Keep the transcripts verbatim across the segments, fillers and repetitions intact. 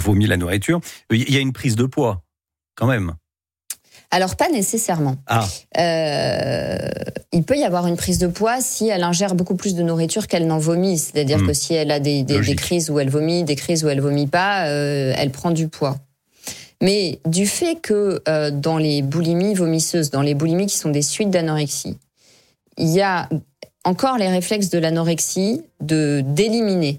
vomit la nourriture. Il y a une prise de poids, quand même. Alors, pas nécessairement. Ah. Euh, il peut y avoir une prise de poids si elle ingère beaucoup plus de nourriture qu'elle n'en vomit. C'est-à-dire mmh. que si elle a des, des, des crises où elle vomit, des crises où elle vomit pas, euh, elle prend du poids. Mais du fait que euh, dans les boulimies vomisseuses, dans les boulimies qui sont des suites d'anorexie, il y a encore les réflexes de l'anorexie de d'éliminer.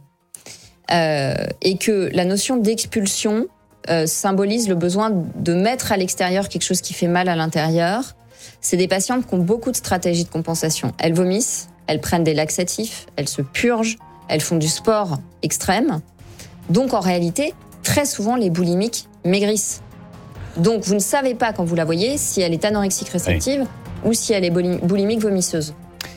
Euh, et que la notion d'expulsion euh, symbolise le besoin de mettre à l'extérieur quelque chose qui fait mal à l'intérieur. C'est des patientes qui ont beaucoup de stratégies de compensation. Elles vomissent, elles prennent des laxatifs, elles se purgent, elles font du sport extrême. Donc en réalité, très souvent, les boulimiques maigrissent. Donc vous ne savez pas quand vous la voyez si elle est anorexique réceptive oui. ou si elle est boulimique vomisseuse.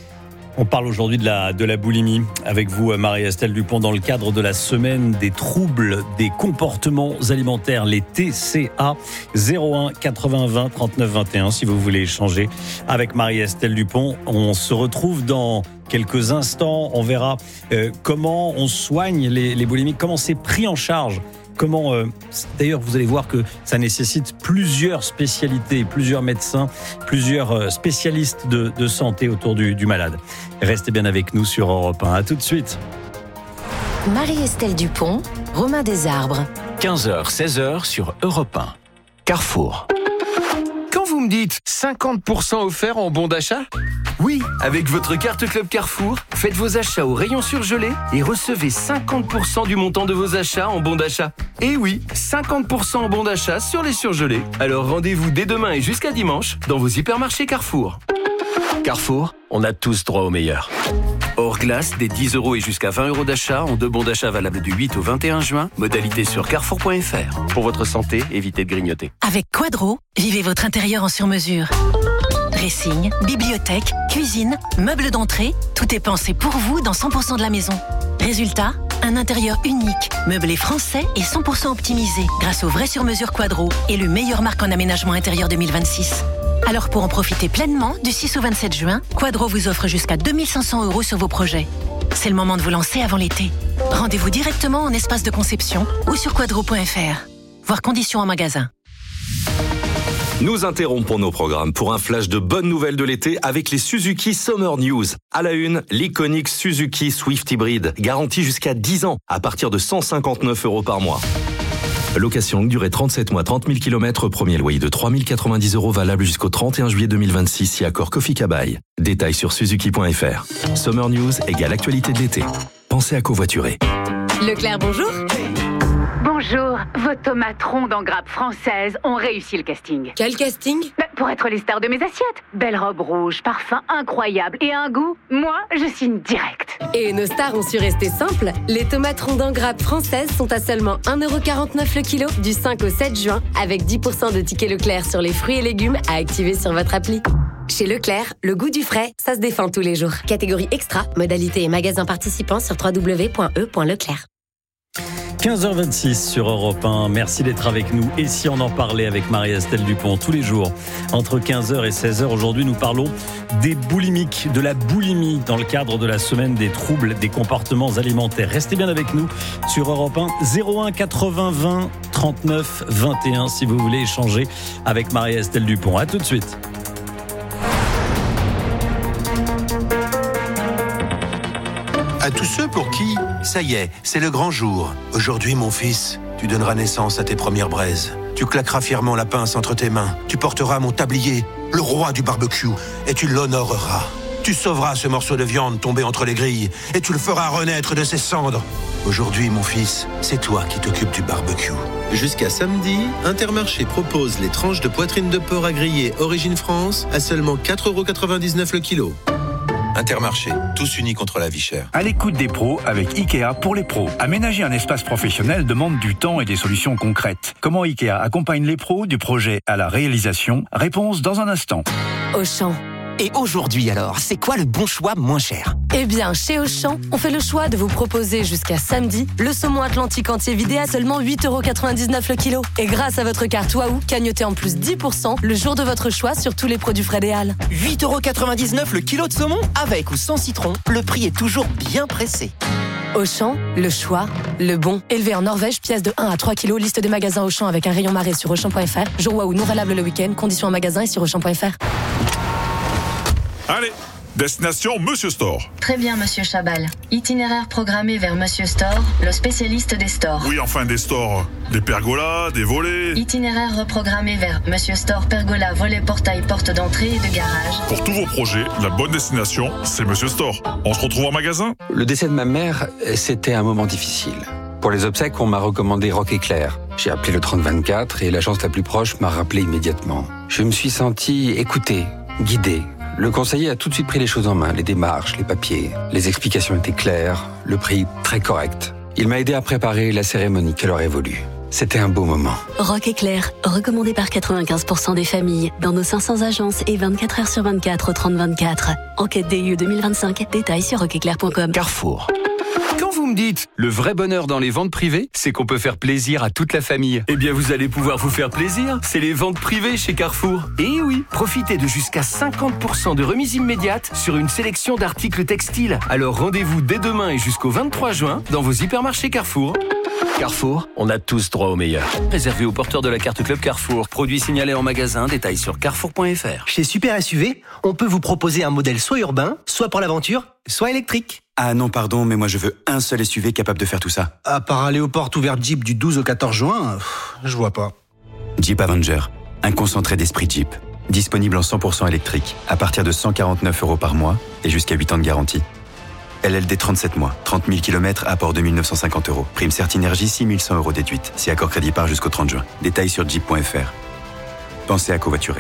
On parle aujourd'hui de la, de la boulimie avec vous, Marie-Estelle Dupont, dans le cadre de la semaine des troubles des comportements alimentaires, les T C A. zéro un quatre-vingts vingt trente-neuf vingt et un si vous voulez échanger avec Marie-Estelle Dupont. On se retrouve dans quelques instants. On verra euh, comment on soigne les, les boulimiques, comment c'est pris en charge. Comment, euh, d'ailleurs, vous allez voir que ça nécessite plusieurs spécialités, plusieurs médecins, plusieurs spécialistes de, de santé autour du, du malade. Restez bien avec nous sur Europe un. À tout de suite. Marie-Estelle Dupont, Romain Desarbres. quinze heures, seize heures sur Europe un. Carrefour. Quand vous me dites cinquante pour cent offert en bon d'achat ? Oui, avec votre carte Club Carrefour, faites vos achats au rayon surgelé et recevez cinquante pour cent du montant de vos achats en bon d'achat. Et oui, cinquante pour cent en bon d'achat sur les surgelés. Alors rendez-vous dès demain et jusqu'à dimanche dans vos hypermarchés Carrefour. Carrefour, on a tous droit au meilleur. Hors glace, des dix euros et jusqu'à vingt euros d'achat en deux bons d'achat valables du huit au vingt et un juin. Modalité sur carrefour point f r. Pour votre santé, évitez de grignoter. Avec Quadro, vivez votre intérieur en sur-mesure. Dressing, bibliothèque, cuisine, meubles d'entrée, tout est pensé pour vous dans cent pour cent de la maison. Résultat, un intérieur unique, meublé français et cent pour cent optimisé grâce au vrai sur-mesure Quadro et le meilleur marque en aménagement intérieur deux mille vingt-six. Alors pour en profiter pleinement, du six au vingt-sept juin, Quadro vous offre jusqu'à deux mille cinq cents euros sur vos projets. C'est le moment de vous lancer avant l'été. Rendez-vous directement en espace de conception ou sur quadro point f r. Voir conditions en magasin. Nous interrompons nos programmes pour un flash de bonnes nouvelles de l'été avec les Suzuki Summer News. À la une, l'iconique Suzuki Swift Hybrid, garantie jusqu'à dix ans, à partir de cent cinquante-neuf euros par mois. Location longue durée trente-sept mois, trente mille kilomètres, premier loyer de trois mille quatre-vingt-dix euros valable jusqu'au trente et un juillet deux mille vingt-six, si accord Kofi Kabaï. Détails sur suzuki point f r. Summer News égale actualité de l'été. Pensez à covoiturer. Leclerc, bonjour. Bonjour, vos tomates rondes en grappe française ont réussi le casting. Quel casting ? Bah, pour être les stars de mes assiettes. Belle robe rouge, parfum incroyable et un goût, moi, je signe direct. Et nos stars ont su rester simples. Les tomates rondes en grappe françaises sont à seulement un euro quarante-neuf le kilo du cinq au sept juin, avec dix pour cent de tickets Leclerc sur les fruits et légumes à activer sur votre appli. Chez Leclerc, le goût du frais, ça se défend tous les jours. Catégorie extra, modalité et magasin participants sur w w w point e point leclerc. quinze heures vingt-six sur Europe un. Merci d'être avec nous. Et si on en parlait avec Marie-Estelle Dupont tous les jours, entre quinze heures et seize heures, aujourd'hui nous parlons des boulimiques, de la boulimie dans le cadre de la semaine des troubles des comportements alimentaires. Restez bien avec nous sur Europe un. zéro un quatre-vingts vingt trente-neuf vingt et un si vous voulez échanger avec Marie-Estelle Dupont. À tout de suite. À tous ceux pour qui, ça y est, c'est le grand jour. Aujourd'hui, mon fils, tu donneras naissance à tes premières braises. Tu claqueras fièrement la pince entre tes mains. Tu porteras mon tablier, le roi du barbecue, et tu l'honoreras. Tu sauveras ce morceau de viande tombé entre les grilles, et tu le feras renaître de ses cendres. Aujourd'hui, mon fils, c'est toi qui t'occupes du barbecue. Jusqu'à samedi, Intermarché propose les tranches de poitrine de porc à griller Origine France à seulement quatre euros quatre-vingt-dix-neuf le kilo. Intermarché, tous unis contre la vie chère. À l'écoute des pros avec Ikea pour les pros. Aménager un espace professionnel demande du temps et des solutions concrètes. Comment Ikea accompagne les pros du projet à la réalisation ? Réponse dans un instant. Auchan. Et aujourd'hui alors, c'est quoi le bon choix moins cher ? Eh bien, chez Auchan, on fait le choix de vous proposer jusqu'à samedi le saumon atlantique entier vidé à seulement huit euros quatre-vingt-dix-neuf le kilo. Et grâce à votre carte Waouh, cagnotez en plus dix pour cent le jour de votre choix sur tous les produits Fred et Al. huit euros quatre-vingt-dix-neuf le kilo de saumon ? Avec ou sans citron, le prix est toujours bien pressé. Auchan, le choix, le bon. Élevé en Norvège, pièce de un à trois kilos, liste des magasins Auchan avec un rayon marée sur Auchan point F R. Jour waouh non valable le week-end, conditions en magasin et sur Auchan point F R. Allez, destination Monsieur Store. Très bien, Monsieur Chabal. Itinéraire programmé vers Monsieur Store, le spécialiste des stores. Oui, enfin des stores. Des pergolas, des volets. Itinéraire reprogrammé vers Monsieur Store, pergola, volet, portail, porte d'entrée et de garage. Pour tous vos projets, la bonne destination, c'est Monsieur Store. On se retrouve en magasin. Le décès de ma mère, c'était un moment difficile. Pour les obsèques, on m'a recommandé Rock Éclair. J'ai appelé le trente vingt-quatre et l'agence la plus proche m'a rappelé immédiatement. Je me suis senti écouté, guidé. Le conseiller a tout de suite pris les choses en main, les démarches, les papiers. Les explications étaient claires, le prix très correct. Il m'a aidé à préparer la cérémonie qu'elle aurait voulu. C'était un beau moment. Rock Éclair, recommandé par quatre-vingt-quinze pour cent des familles, dans nos cinq cents agences et vingt-quatre heures sur vingt-quatre au trente vingt-quatre. Enquête D I E deux mille vingt-cinq, détails sur rock éclair point com. Carrefour. Quand vous me dites le vrai bonheur dans les ventes privées, c'est qu'on peut faire plaisir à toute la famille. Eh bien, vous allez pouvoir vous faire plaisir. C'est les ventes privées chez Carrefour. Et oui, profitez de jusqu'à cinquante pour cent de remise immédiate sur une sélection d'articles textiles. Alors rendez-vous dès demain et jusqu'au vingt-trois juin dans vos hypermarchés Carrefour. Carrefour, on a tous droit au meilleur. Réservé aux porteurs de la carte Club Carrefour. Produit signalé en magasin, détails sur carrefour point F R. Chez Super S U V, on peut vous proposer un modèle soit urbain, soit pour l'aventure, soit électrique. Ah non, pardon, mais moi je veux un seul S U V capable de faire tout ça. À part aller aux portes ouvertes Jeep du douze au quatorze juin, pff, je vois pas. Jeep Avenger, un concentré d'esprit Jeep. Disponible en cent pour cent électrique, à partir de cent quarante-neuf euros par mois et jusqu'à huit ans de garantie. L L D trente-sept mois, trente mille kilomètres, apport deux mille neuf cent cinquante euros. Prime Certinergie, six mille cent euros déduite. Si accord crédit part jusqu'au trente juin. Détails sur jeep point F R. Pensez à covoiturer.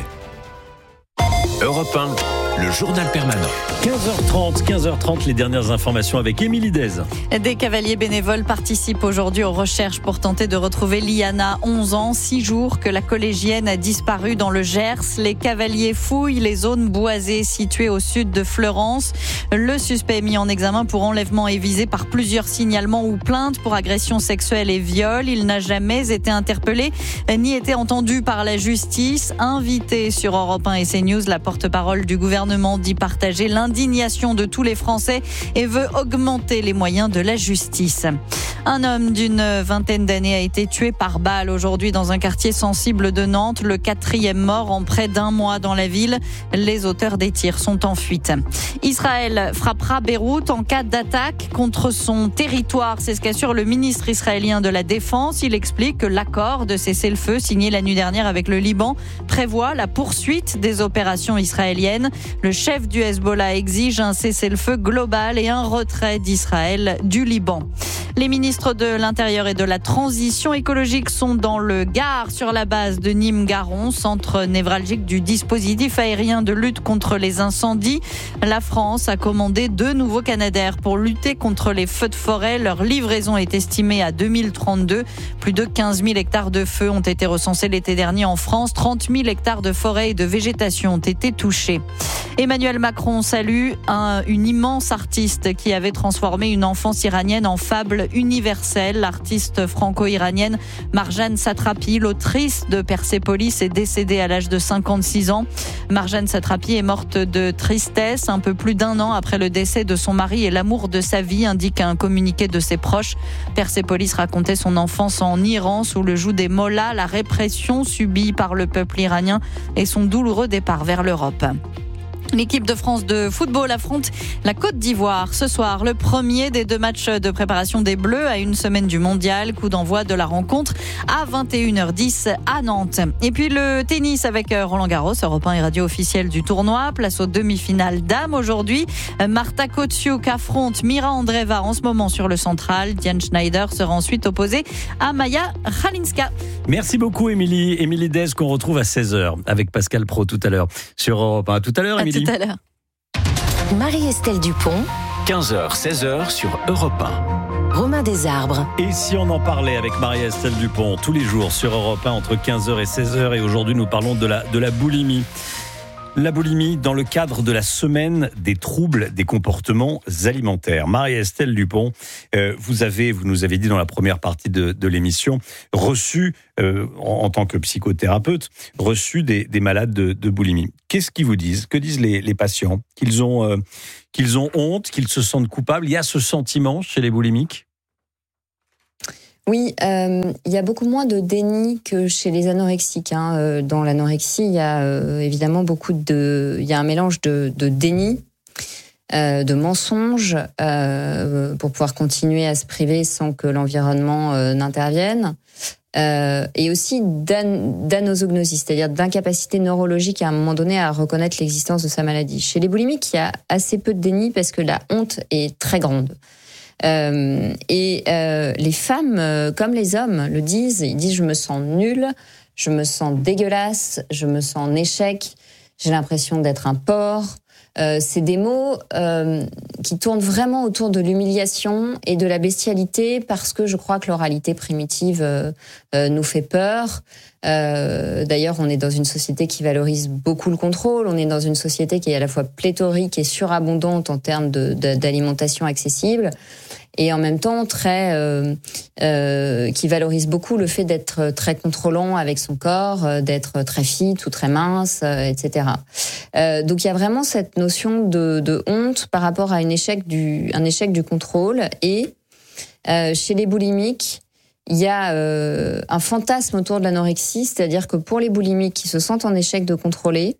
Europe un, le journal permanent. quinze heures trente, quinze heures trente, les dernières informations avec Émilie Dez. Des cavaliers bénévoles participent aujourd'hui aux recherches pour tenter de retrouver Liana, onze ans, six jours que la collégienne a disparu dans le Gers. Les cavaliers fouillent les zones boisées situées au sud de Fleurance. Le suspect mis en examen pour enlèvement est visé par plusieurs signalements ou plaintes pour agression sexuelle et viol. Il n'a jamais été interpellé ni été entendu par la justice. Invité sur Europe un et CNews, la porte-parole du gouvernement dit partager l'indignation de tous les Français et veut augmenter les moyens de la justice. Un homme d'une vingtaine d'années a été tué par balle aujourd'hui dans un quartier sensible de Nantes. Le quatrième mort en près d'un mois dans la ville. Les auteurs des tirs sont en fuite. Israël frappera Beyrouth en cas d'attaque contre son territoire. C'est ce qu'assure le ministre israélien de la Défense. Il explique que l'accord de cessez-le-feu signé la nuit dernière avec le Liban prévoit la poursuite des opérations israéliennes. Le chef du Hezbollah exige un cessez-le-feu global et un retrait d'Israël du Liban. Les ministres de l'Intérieur et de la Transition écologique sont dans le Gard sur la base de Nîmes-Garon, centre névralgique du dispositif aérien de lutte contre les incendies. La France a commandé deux nouveaux Canadair pour lutter contre les feux de forêt. Leur livraison est estimée à deux mille trente-deux. Plus de quinze mille hectares de feux ont été recensés l'été dernier en France. trente mille hectares de forêt et de végétation ont été touchés. Emmanuel Macron salue un, une immense artiste qui avait transformé une enfance iranienne en fable universelle. L'artiste franco-iranienne Marjane Satrapi, l'autrice de Persépolis, est décédée à l'âge de cinquante-six ans. Marjane Satrapi est morte de tristesse un peu plus d'un an après le décès de son mari et l'amour de sa vie, indique un communiqué de ses proches. Persépolis racontait son enfance en Iran sous le joug des mollahs, la répression subie par le peuple iranien et son douloureux départ vers l'Europe. L'équipe de France de football affronte la Côte d'Ivoire ce soir. Le premier des deux matchs de préparation des Bleus à une semaine du mondial. Coup d'envoi de la rencontre à vingt et une heures dix à Nantes. Et puis le tennis avec Roland Garros, Europe un et radio officielle du tournoi. Place aux demi-finales dames aujourd'hui. Marta Kotiuk affronte Mira Andreeva en ce moment sur le central. Diane Schneider sera ensuite opposée à Maya Halinska. Merci beaucoup Émilie. Émilie Dez qu'on retrouve à seize heures avec Pascal Pro tout à l'heure sur Europe un. À tout à l'heure Émilie. Tout à l'heure. Marie-Estelle Dupont. quinze heures, seize heures sur Europe un. Romain Desarbres. Et si on en parlait avec Marie-Estelle Dupont tous les jours sur Europe un entre quinze heures et seize heures, et aujourd'hui nous parlons de la, de la boulimie. La boulimie dans le cadre de la semaine des troubles des comportements alimentaires. Marie-Estelle Dupont, euh, vous avez, vous nous avez dit dans la première partie de, de l'émission, reçu, euh, en, en tant que psychothérapeute, reçu des, des malades de, de boulimie. Qu'est-ce qu'ils vous disent ? Que disent les, les patients ? Qu'ils ont, euh, qu'ils ont honte, qu'ils se sentent coupables ? Il y a ce sentiment chez les boulimiques ? Oui, euh, il y a beaucoup moins de déni que chez les anorexiques. Hein. Euh, dans l'anorexie, il y a euh, évidemment beaucoup de, il y a un mélange de, de déni, euh, de mensonges euh, pour pouvoir continuer à se priver sans que l'environnement euh, n'intervienne, euh, et aussi d'an, d'anosognosie, c'est-à-dire d'incapacité neurologique à un moment donné à reconnaître l'existence de sa maladie. Chez les boulimiques, il y a assez peu de déni parce que la honte est très grande. Euh, et euh, les femmes, euh, comme les hommes, le disent. Ils disent: je me sens nulle, je me sens dégueulasse, je me sens en échec, j'ai l'impression d'être un porc. Euh, c'est des mots euh, qui tournent vraiment autour de l'humiliation et de la bestialité, parce que je crois que l'oralité primitive euh, euh, nous fait peur. Euh, d'ailleurs, on est dans une société qui valorise beaucoup le contrôle. On est dans une société qui est à la fois pléthorique et surabondante en termes de, de, d'alimentation accessible, et en même temps très euh, euh, qui valorise beaucoup le fait d'être très contrôlant avec son corps, euh, d'être très fit ou très mince, euh, et cetera. Euh, donc il y a vraiment cette notion de, de honte par rapport à un échec du, un échec du contrôle. Et euh, chez les boulimiques, il y a euh, un fantasme autour de l'anorexie, c'est-à-dire que pour les boulimiques qui se sentent en échec de contrôler,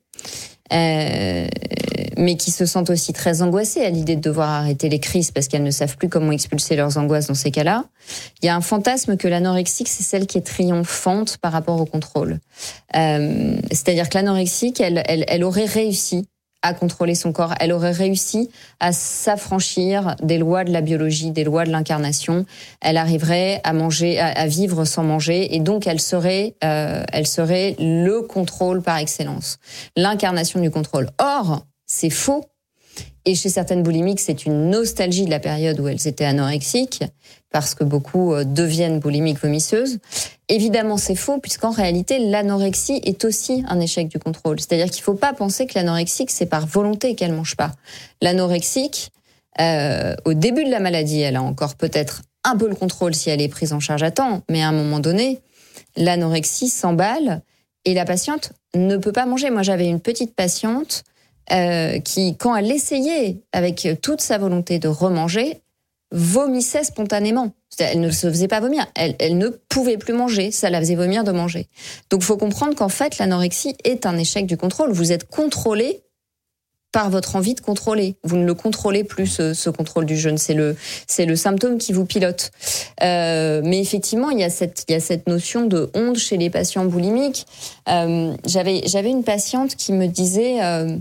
euh, mais qui se sentent aussi très angoissées à l'idée de devoir arrêter les crises parce qu'elles ne savent plus comment expulser leurs angoisses dans ces cas-là, il y a un fantasme que l'anorexique, c'est celle qui est triomphante par rapport au contrôle. Euh, c'est-à-dire que l'anorexique, elle, elle, elle aurait réussi à contrôler son corps, elle aurait réussi à s'affranchir des lois de la biologie, des lois de l'incarnation. Elle arriverait à manger, à, à vivre sans manger, et donc elle serait, euh, elle serait le contrôle par excellence, l'incarnation du contrôle. Or, c'est faux. Et chez certaines boulimiques, c'est une nostalgie de la période où elles étaient anorexiques, parce que beaucoup deviennent boulimiques vomisseuses. Évidemment, c'est faux, puisqu'en réalité, l'anorexie est aussi un échec du contrôle. C'est-à-dire qu'il ne faut pas penser que l'anorexique, c'est par volonté qu'elle ne mange pas. L'anorexique, euh, au début de la maladie, elle a encore peut-être un peu le contrôle si elle est prise en charge à temps, mais à un moment donné, l'anorexie s'emballe et la patiente ne peut pas manger. Moi, j'avais une petite patiente Euh, qui, quand elle essayait avec toute sa volonté de remanger, vomissait spontanément. Elle ne se faisait pas vomir, elle, elle ne pouvait plus manger, ça la faisait vomir de manger. Donc il faut comprendre qu'en fait, l'anorexie est un échec du contrôle. Vous êtes contrôlé par votre envie de contrôler. Vous ne le contrôlez plus, ce, ce contrôle du jeûne. C'est le, c'est le symptôme qui vous pilote. Euh, mais effectivement, il y a cette, il y a cette notion de honte chez les patients boulimiques. Euh, j'avais, j'avais une patiente qui me disait... Euh,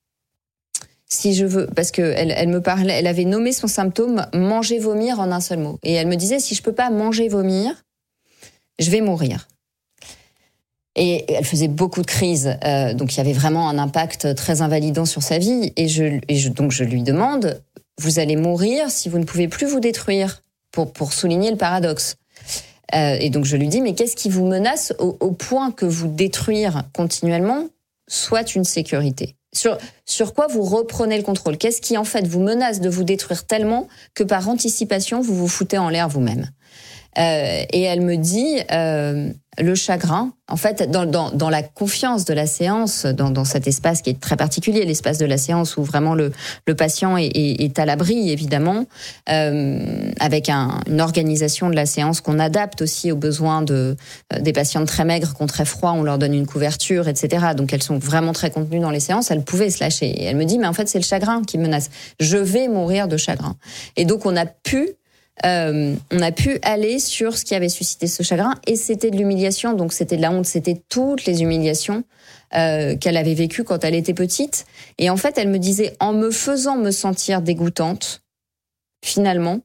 Si je veux, parce que elle, elle me parlait, elle avait nommé son symptôme manger vomir en un seul mot, et elle me disait: si je peux pas manger vomir, je vais mourir. Et elle faisait beaucoup de crises, euh, donc il y avait vraiment un impact très invalidant sur sa vie. Et je, et je donc je lui demande: vous allez mourir si vous ne pouvez plus vous détruire, pour pour souligner le paradoxe. Euh, et donc je lui dis: mais qu'est-ce qui vous menace au, au point que vous détruire continuellement soit une sécurité? Sur, sur quoi vous reprenez le contrôle? Qu'est-ce qui, en fait, vous menace de vous détruire tellement que, par anticipation, vous vous foutez en l'air vous-même? Euh, et elle me dit, euh, le chagrin, en fait, dans, dans, dans la confiance de la séance, dans, dans cet espace qui est très particulier, l'espace de la séance où vraiment le, le patient est, est, est à l'abri, évidemment, euh, avec un, une organisation de la séance qu'on adapte aussi aux besoins de, euh, des patientes très maigres qui ont très froid, on leur donne une couverture, et cetera. Donc elles sont vraiment très contenues dans les séances, elles pouvaient se lâcher. Et elle me dit, mais en fait, c'est le chagrin qui menace. Je vais mourir de chagrin. Et donc on a pu... Euh, on a pu aller sur ce qui avait suscité ce chagrin, et c'était de l'humiliation, donc c'était de la honte, c'était toutes les humiliations euh, qu'elle avait vécues quand elle était petite. Et en fait, elle me disait, en me faisant me sentir dégoûtante, finalement,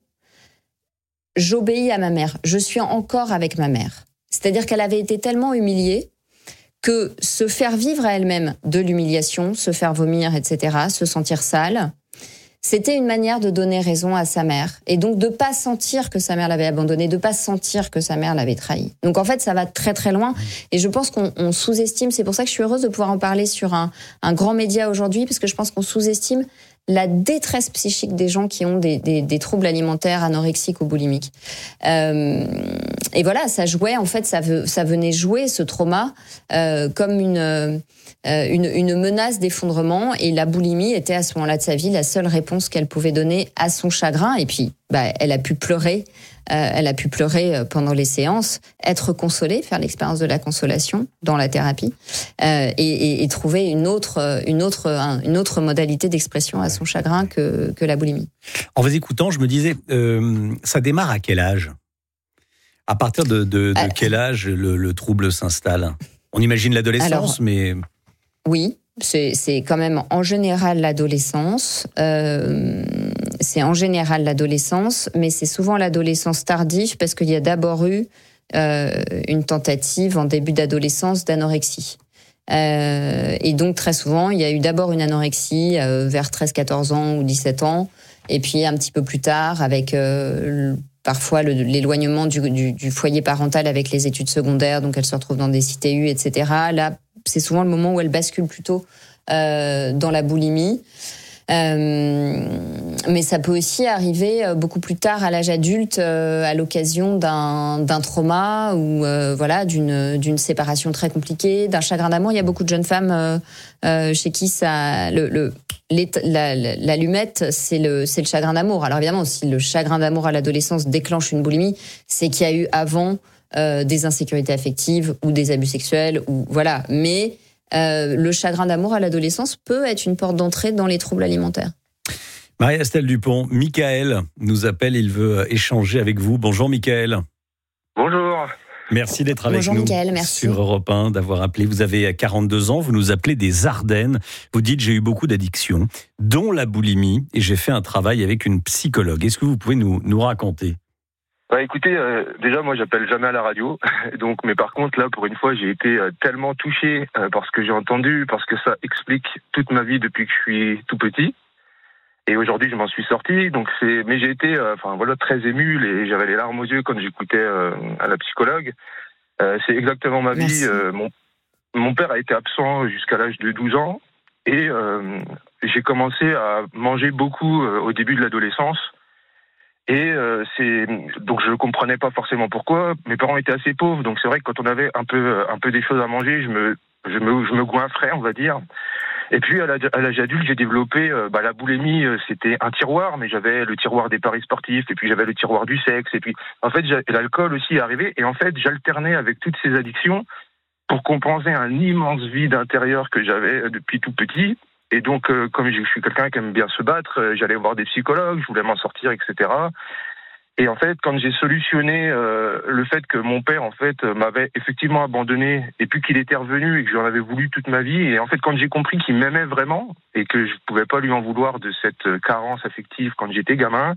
j'obéis à ma mère, je suis encore avec ma mère. C'est-à-dire qu'elle avait été tellement humiliée que se faire vivre à elle-même de l'humiliation, se faire vomir, et cetera, se sentir sale, c'était une manière de donner raison à sa mère. Et donc de pas sentir que sa mère l'avait abandonné, de pas sentir que sa mère l'avait trahi. Donc en fait, ça va très très loin. Et je pense qu'on on sous-estime, c'est pour ça que je suis heureuse de pouvoir en parler sur un, un grand média aujourd'hui, parce que je pense qu'on sous-estime la détresse psychique des gens qui ont des, des, des troubles alimentaires, anorexiques ou boulimiques. Euh, et voilà, ça jouait, en fait, ça, veut, ça venait jouer ce trauma euh, comme une, euh, une, une menace d'effondrement. Et la boulimie était à ce moment-là de sa vie la seule réponse qu'elle pouvait donner à son chagrin. Et puis, bah, elle a pu pleurer. Euh, elle a pu pleurer pendant les séances, être consolée, faire l'expérience de la consolation dans la thérapie, euh, et, et, et trouver une autre, une autre, une autre modalité d'expression à son chagrin que, que la boulimie. En vous écoutant, je me disais, euh, ça démarre à quel âge ? À partir de, de, de euh, quel âge le, le trouble s'installe ? On imagine l'adolescence, alors, mais... Oui, c'est, c'est quand même en général l'adolescence. Euh, c'est en général l'adolescence, mais c'est souvent l'adolescence tardive parce qu'il y a d'abord eu euh, une tentative en début d'adolescence d'anorexie. Euh, et donc très souvent, il y a eu d'abord une anorexie euh, vers treize quatorze ans ou dix-sept ans, et puis un petit peu plus tard avec... Euh, parfois le, l'éloignement du, du, du foyer parental avec les études secondaires, donc elle se retrouve dans des C T U, et cetera. Là, c'est souvent le moment où elle bascule plutôt euh, dans la boulimie. Euh, mais ça peut aussi arriver beaucoup plus tard à l'âge adulte, euh, à l'occasion d'un, d'un trauma ou euh, voilà d'une, d'une séparation très compliquée, d'un chagrin d'amour. Il y a beaucoup de jeunes femmes euh, euh, chez qui ça le, le La, la, l'allumette, c'est le, c'est le chagrin d'amour. Alors évidemment, si le chagrin d'amour à l'adolescence déclenche une boulimie, c'est qu'il y a eu avant euh, des insécurités affectives ou des abus sexuels, ou voilà. Mais euh, le chagrin d'amour à l'adolescence peut être une porte d'entrée dans les troubles alimentaires. Marie-Estelle Dupont, Michael nous appelle, il veut échanger avec vous. Bonjour Michael. Bonjour. Merci d'être avec Bonjour nous Michael, merci. Sur Europe un, d'avoir appelé. Vous avez quarante-deux ans, vous nous appelez des Ardennes. Vous dites, j'ai eu beaucoup d'addictions, dont la boulimie, et j'ai fait un travail avec une psychologue. Est-ce que vous pouvez nous, nous raconter ? Bah écoutez, euh, déjà moi j'appelle jamais à la radio, donc mais par contre là pour une fois j'ai été euh, tellement touché euh, par ce que j'ai entendu, parce que ça explique toute ma vie depuis que je suis tout petit. Et aujourd'hui, je m'en suis sorti, donc c'est. Mais j'ai été, euh, enfin voilà, très ému, et j'avais les larmes aux yeux quand j'écoutais euh, à la psychologue. Euh, c'est exactement ma vie. Euh, mon mon père a été absent jusqu'à l'âge de douze ans, et euh, j'ai commencé à manger beaucoup euh, au début de l'adolescence. Et euh, c'est donc je comprenais pas forcément pourquoi. Mes parents étaient assez pauvres, donc c'est vrai que quand on avait un peu un peu des choses à manger, je me je me je me goinfrais, on va dire. Et puis à l'âge, à l'âge adulte, j'ai développé euh, bah, la boulimie. Euh, c'était un tiroir, mais j'avais le tiroir des paris sportifs, et puis j'avais le tiroir du sexe, et puis en fait l'alcool aussi est arrivé. Et en fait, j'alternais avec toutes ces addictions pour compenser un immense vide intérieur que j'avais depuis tout petit. Et donc, euh, comme je suis quelqu'un qui aime bien se battre, euh, j'allais voir des psychologues, je voulais m'en sortir, et cetera. Et en fait, quand j'ai solutionné euh, le fait que mon père, en fait, m'avait effectivement abandonné, et puis qu'il était revenu et que j'en avais voulu toute ma vie, et en fait, quand j'ai compris qu'il m'aimait vraiment et que je pouvais pas lui en vouloir de cette carence affective quand j'étais gamin,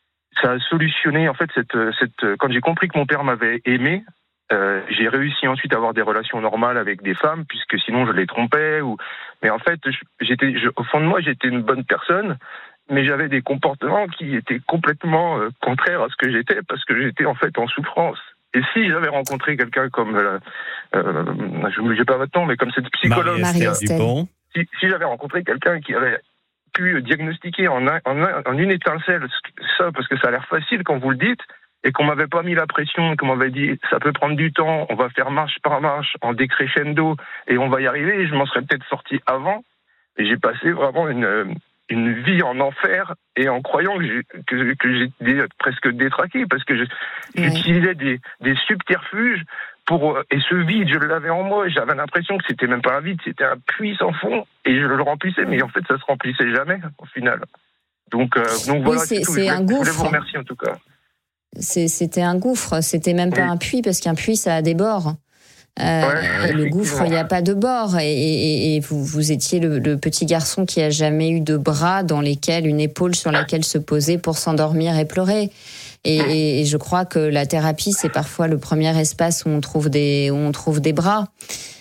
ça a solutionné, en fait, cette, cette, quand j'ai compris que mon père m'avait aimé, euh, j'ai réussi ensuite à avoir des relations normales avec des femmes, puisque sinon je les trompais. Ou... Mais en fait, j'étais, je, au fond de moi, j'étais une bonne personne. Mais j'avais des comportements qui étaient complètement euh, contraires à ce que j'étais, parce que j'étais en fait en souffrance. Et si j'avais rencontré quelqu'un comme, euh, euh, je ne sais pas votre nom, mais comme cette psychologue, Marie-Estelle Dupont. Si, si j'avais rencontré quelqu'un qui avait pu diagnostiquer en, un, en, un, en une étincelle ça, parce que ça a l'air facile quand vous le dites, et qu'on m'avait pas mis la pression, et qu'on m'avait dit ça peut prendre du temps, on va faire marche par marche, en décrescendo, et on va y arriver, et je m'en serais peut-être sorti avant. Et j'ai passé vraiment une... une vie en enfer, et en croyant que, j'ai, que, que j'étais presque détraqué, parce que je, oui. j'utilisais des, des subterfuges pour, et ce vide, je l'avais en moi, et j'avais l'impression que c'était même pas un vide, c'était un puits sans fond, et je le remplissais, mais en fait ça se remplissait jamais au final. Donc, euh, donc voilà, oui, c'est, c'est tout. C'est je, un gouffre. Je voulais vous remercier en tout cas. C'est, c'était un gouffre, c'était même pas oui. un puits, parce qu'un puits ça a des bords. Euh, ouais, le gouffre, il n'y a pas de bord, et, et, et vous, vous étiez le, le petit garçon qui a jamais eu de bras dans lesquels, une épaule sur laquelle se poser pour s'endormir et pleurer. Et, et, et je crois que la thérapie, c'est parfois le premier espace où on trouve des, où on trouve des bras.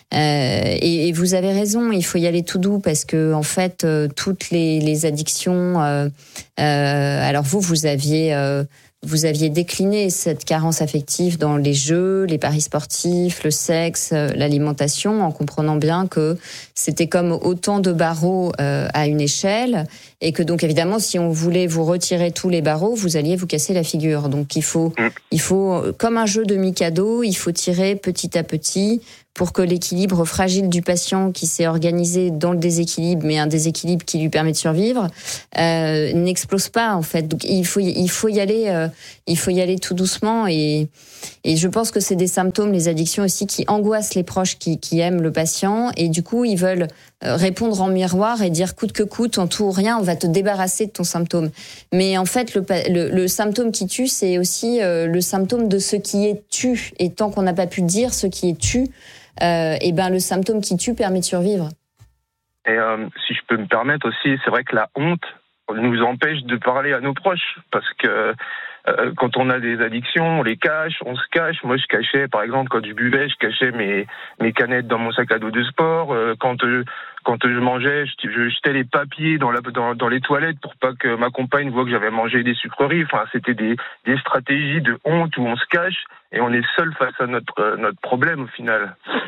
et, et vous avez raison, il faut y aller tout doux parce que en fait, euh, toutes les, les addictions. Euh, euh, alors vous, vous aviez. Euh, Vous aviez décliné cette carence affective dans les jeux, les paris sportifs, le sexe, l'alimentation, en comprenant bien que c'était comme autant de barreaux euh, à une échelle, et que donc évidemment, si on voulait vous retirer tous les barreaux, vous alliez vous casser la figure. Donc il faut, il faut, comme un jeu de Mikado, il faut tirer petit à petit pour que l'équilibre fragile du patient qui s'est organisé dans le déséquilibre, mais un déséquilibre qui lui permet de survivre, euh, n'explose pas en fait. Donc il faut il faut y aller euh, il faut y aller tout doucement, et et je pense que c'est des symptômes, les addictions aussi, qui angoissent les proches qui qui aiment le patient, et du coup ils veulent répondre en miroir et dire coûte que coûte, en tout ou rien, on va te débarrasser de ton symptôme. Mais en fait le le, le symptôme qui tue, c'est aussi euh, le symptôme de ce qui est tu, et tant qu'on n'a pas pu dire ce qui est tu, Euh, et ben le symptôme qui tue permet de survivre. Et euh, si je peux me permettre aussi, c'est vrai que la honte nous empêche de parler à nos proches, parce que euh, quand on a des addictions, on les cache, on se cache. Moi, je cachais, par exemple, quand je buvais, je cachais mes mes canettes dans mon sac à dos de sport. Euh, quand euh, quand je mangeais, je, je jetais les papiers dans la dans, dans les toilettes pour pas que ma compagne voie que j'avais mangé des sucreries. Enfin, c'était des des stratégies de honte où on se cache et on est seul face à notre euh, notre problème au final.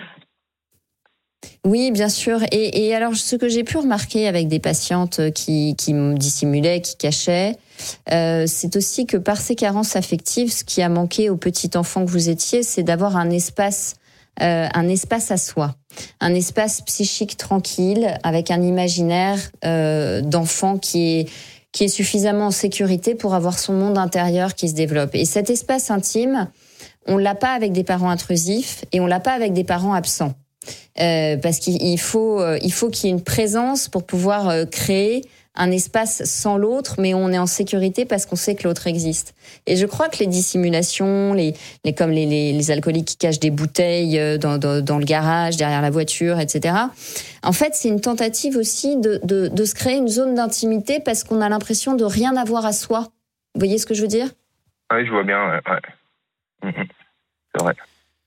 Oui, bien sûr. Et, et alors, ce que j'ai pu remarquer avec des patientes qui, qui dissimulaient, qui cachaient, euh, c'est aussi que par ces carences affectives, ce qui a manqué au petit enfant que vous étiez, c'est d'avoir un espace, euh, un espace à soi, un espace psychique tranquille, avec un imaginaire euh, d'enfant qui est qui est suffisamment en sécurité pour avoir son monde intérieur qui se développe. Et cet espace intime, on l'a pas avec des parents intrusifs, et on l'a pas avec des parents absents. Euh, parce qu'il faut, euh, il faut qu'il y ait une présence pour pouvoir euh, créer un espace sans l'autre, mais on est en sécurité parce qu'on sait que l'autre existe. Et je crois que les dissimulations, les, les comme les, les, les alcooliques qui cachent des bouteilles dans, dans, dans le garage, derrière la voiture, et cetera. En fait, c'est une tentative aussi de, de, de se créer une zone d'intimité parce qu'on a l'impression de rien avoir à soi. Vous voyez ce que je veux dire ? Oui, je vois bien. Ouais, ouais. Mmh, c'est vrai.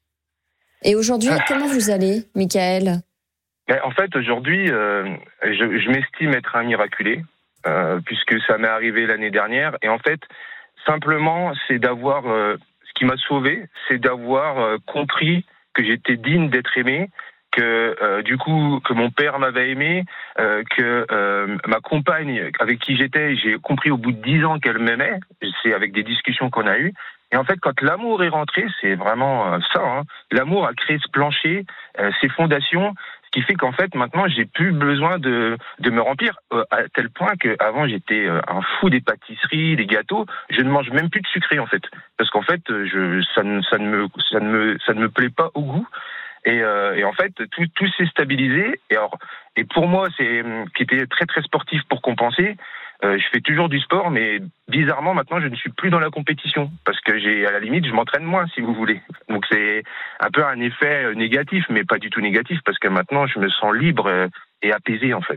Et aujourd'hui, comment vous allez, Michael ? En fait, aujourd'hui, euh, je, je m'estime être un miraculé, euh, puisque ça m'est arrivé l'année dernière. Et en fait, simplement, c'est d'avoir... Euh, ce qui m'a sauvé, c'est d'avoir euh, compris que j'étais digne d'être aimé, que euh, du coup, que mon père m'avait aimé, euh, que euh, ma compagne avec qui j'étais, j'ai compris au bout de dix ans qu'elle m'aimait. C'est avec des discussions qu'on a eues. Et en fait, quand l'amour est rentré, c'est vraiment ça. Hein. L'amour a créé ce plancher, euh, ces fondations, ce qui fait qu'en fait, maintenant, j'ai plus besoin de de me remplir euh, à tel point qu'avant, j'étais euh, un fou des pâtisseries, des gâteaux. Je ne mange même plus de sucré, en fait, parce qu'en fait, je ça ne ça ne me ça ne me ça ne me plaît pas au goût. Et, euh, et en fait, tout, tout s'est stabilisé. Et alors, et pour moi, c'est qui était très très sportif pour compenser. Euh, je fais toujours du sport, mais bizarrement maintenant, je ne suis plus dans la compétition parce que j'ai, à la limite, je m'entraîne moins, si vous voulez. Donc c'est un peu un effet négatif, mais pas du tout négatif parce que maintenant, je me sens libre et apaisé en fait.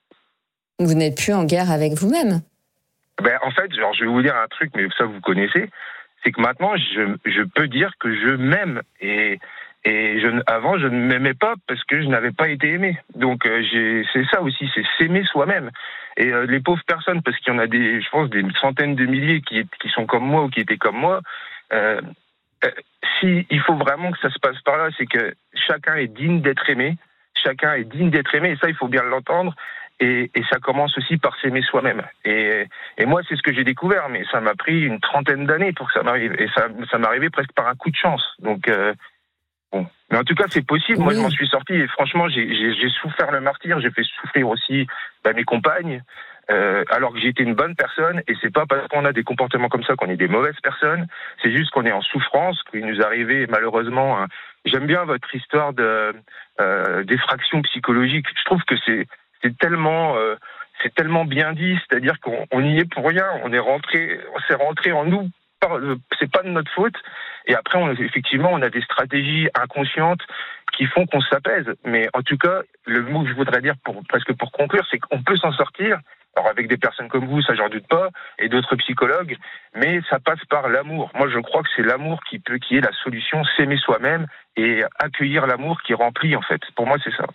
Vous n'êtes plus en guerre avec vous-même. Ben en fait, genre, je vais vous dire un truc, mais ça vous connaissez, c'est que maintenant, je je peux dire que je m'aime et Et je, avant, je ne m'aimais pas parce que je n'avais pas été aimé. Donc, euh, j'ai, c'est ça aussi, c'est s'aimer soi-même. Et euh, les pauvres personnes, parce qu'il y en a des, je pense, des centaines de milliers qui, qui sont comme moi ou qui étaient comme moi. Euh, euh, si il faut vraiment que ça se passe par là, c'est que chacun est digne d'être aimé. Chacun est digne d'être aimé. Et ça, il faut bien l'entendre. Et, et ça commence aussi par s'aimer soi-même. Et, et moi, c'est ce que j'ai découvert. Mais ça m'a pris une trentaine d'années pour que ça m'arrive. Et ça, ça m'est arrivé presque par un coup de chance. Donc euh, Bon. Mais en tout cas, c'est possible. Moi, oui. Je m'en suis sorti et franchement, j'ai, j'ai, j'ai souffert le martyre. J'ai fait souffrir aussi bah, mes compagnes, euh, alors que j'étais une bonne personne. Et c'est pas parce qu'on a des comportements comme ça qu'on est des mauvaises personnes. C'est juste qu'on est en souffrance, qu'il nous arrivait malheureusement. Hein. J'aime bien votre histoire de euh, d'effraction psychologique. Je trouve que c'est c'est tellement euh, c'est tellement bien dit. C'est-à-dire qu'on on y est pour rien. On est rentré, on s'est rentré en nous. C'est pas de notre faute. Et après, on, effectivement, on a des stratégies inconscientes qui font qu'on s'apaise. Mais en tout cas, le mot que je voudrais dire, pour, presque pour conclure, c'est qu'on peut s'en sortir. Alors avec des personnes comme vous, ça j'en doute pas, et d'autres psychologues, mais ça passe par l'amour. Moi je crois que c'est l'amour qui peut, qui est la solution, s'aimer soi-même et accueillir l'amour qui remplit en fait. Pour moi c'est ça.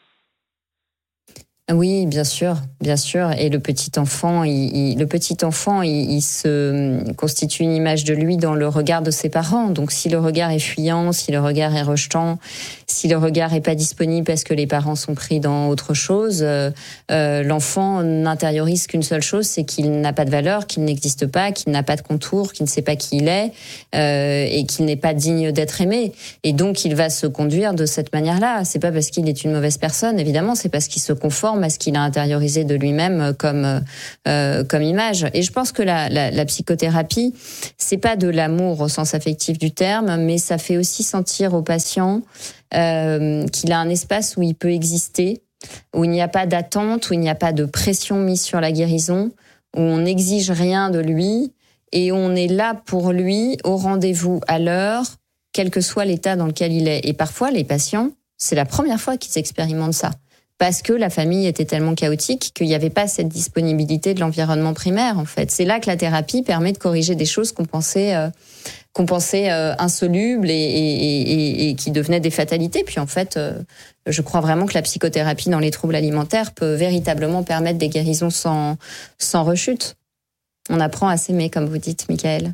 Oui, bien sûr, bien sûr. Et le petit enfant, il, il, le petit enfant, il, il se constitue une image de lui dans le regard de ses parents. Donc, si le regard est fuyant, si le regard est rejetant, si le regard est pas disponible parce que les parents sont pris dans autre chose, euh, euh, l'enfant n'intériorise qu'une seule chose, c'est qu'il n'a pas de valeur, qu'il n'existe pas, qu'il n'a pas de contour, qu'il ne sait pas qui il est euh, et qu'il n'est pas digne d'être aimé. Et donc, il va se conduire de cette manière-là. C'est pas parce qu'il est une mauvaise personne, évidemment, c'est parce qu'il se conforme à ce qu'il a intériorisé de lui-même comme euh, comme image. Et je pense que la, la, la psychothérapie, c'est pas de l'amour au sens affectif du terme, mais ça fait aussi sentir au patient euh, qu'il a un espace où il peut exister, où il n'y a pas d'attente, où il n'y a pas de pression mise sur la guérison, où on n'exige rien de lui et on est là pour lui au rendez-vous à l'heure, quel que soit l'état dans lequel il est. Et parfois, les patients, c'est la première fois qu'ils expérimentent ça. Parce que la famille était tellement chaotique qu'il n'y avait pas cette disponibilité de l'environnement primaire, en fait. C'est là que la thérapie permet de corriger des choses qu'on pensait, euh, qu'on pensait euh, insolubles et, et, et, et qui devenaient des fatalités. Puis en fait, euh, je crois vraiment que la psychothérapie dans les troubles alimentaires peut véritablement permettre des guérisons sans, sans rechute. On apprend à s'aimer, comme vous dites, Michael.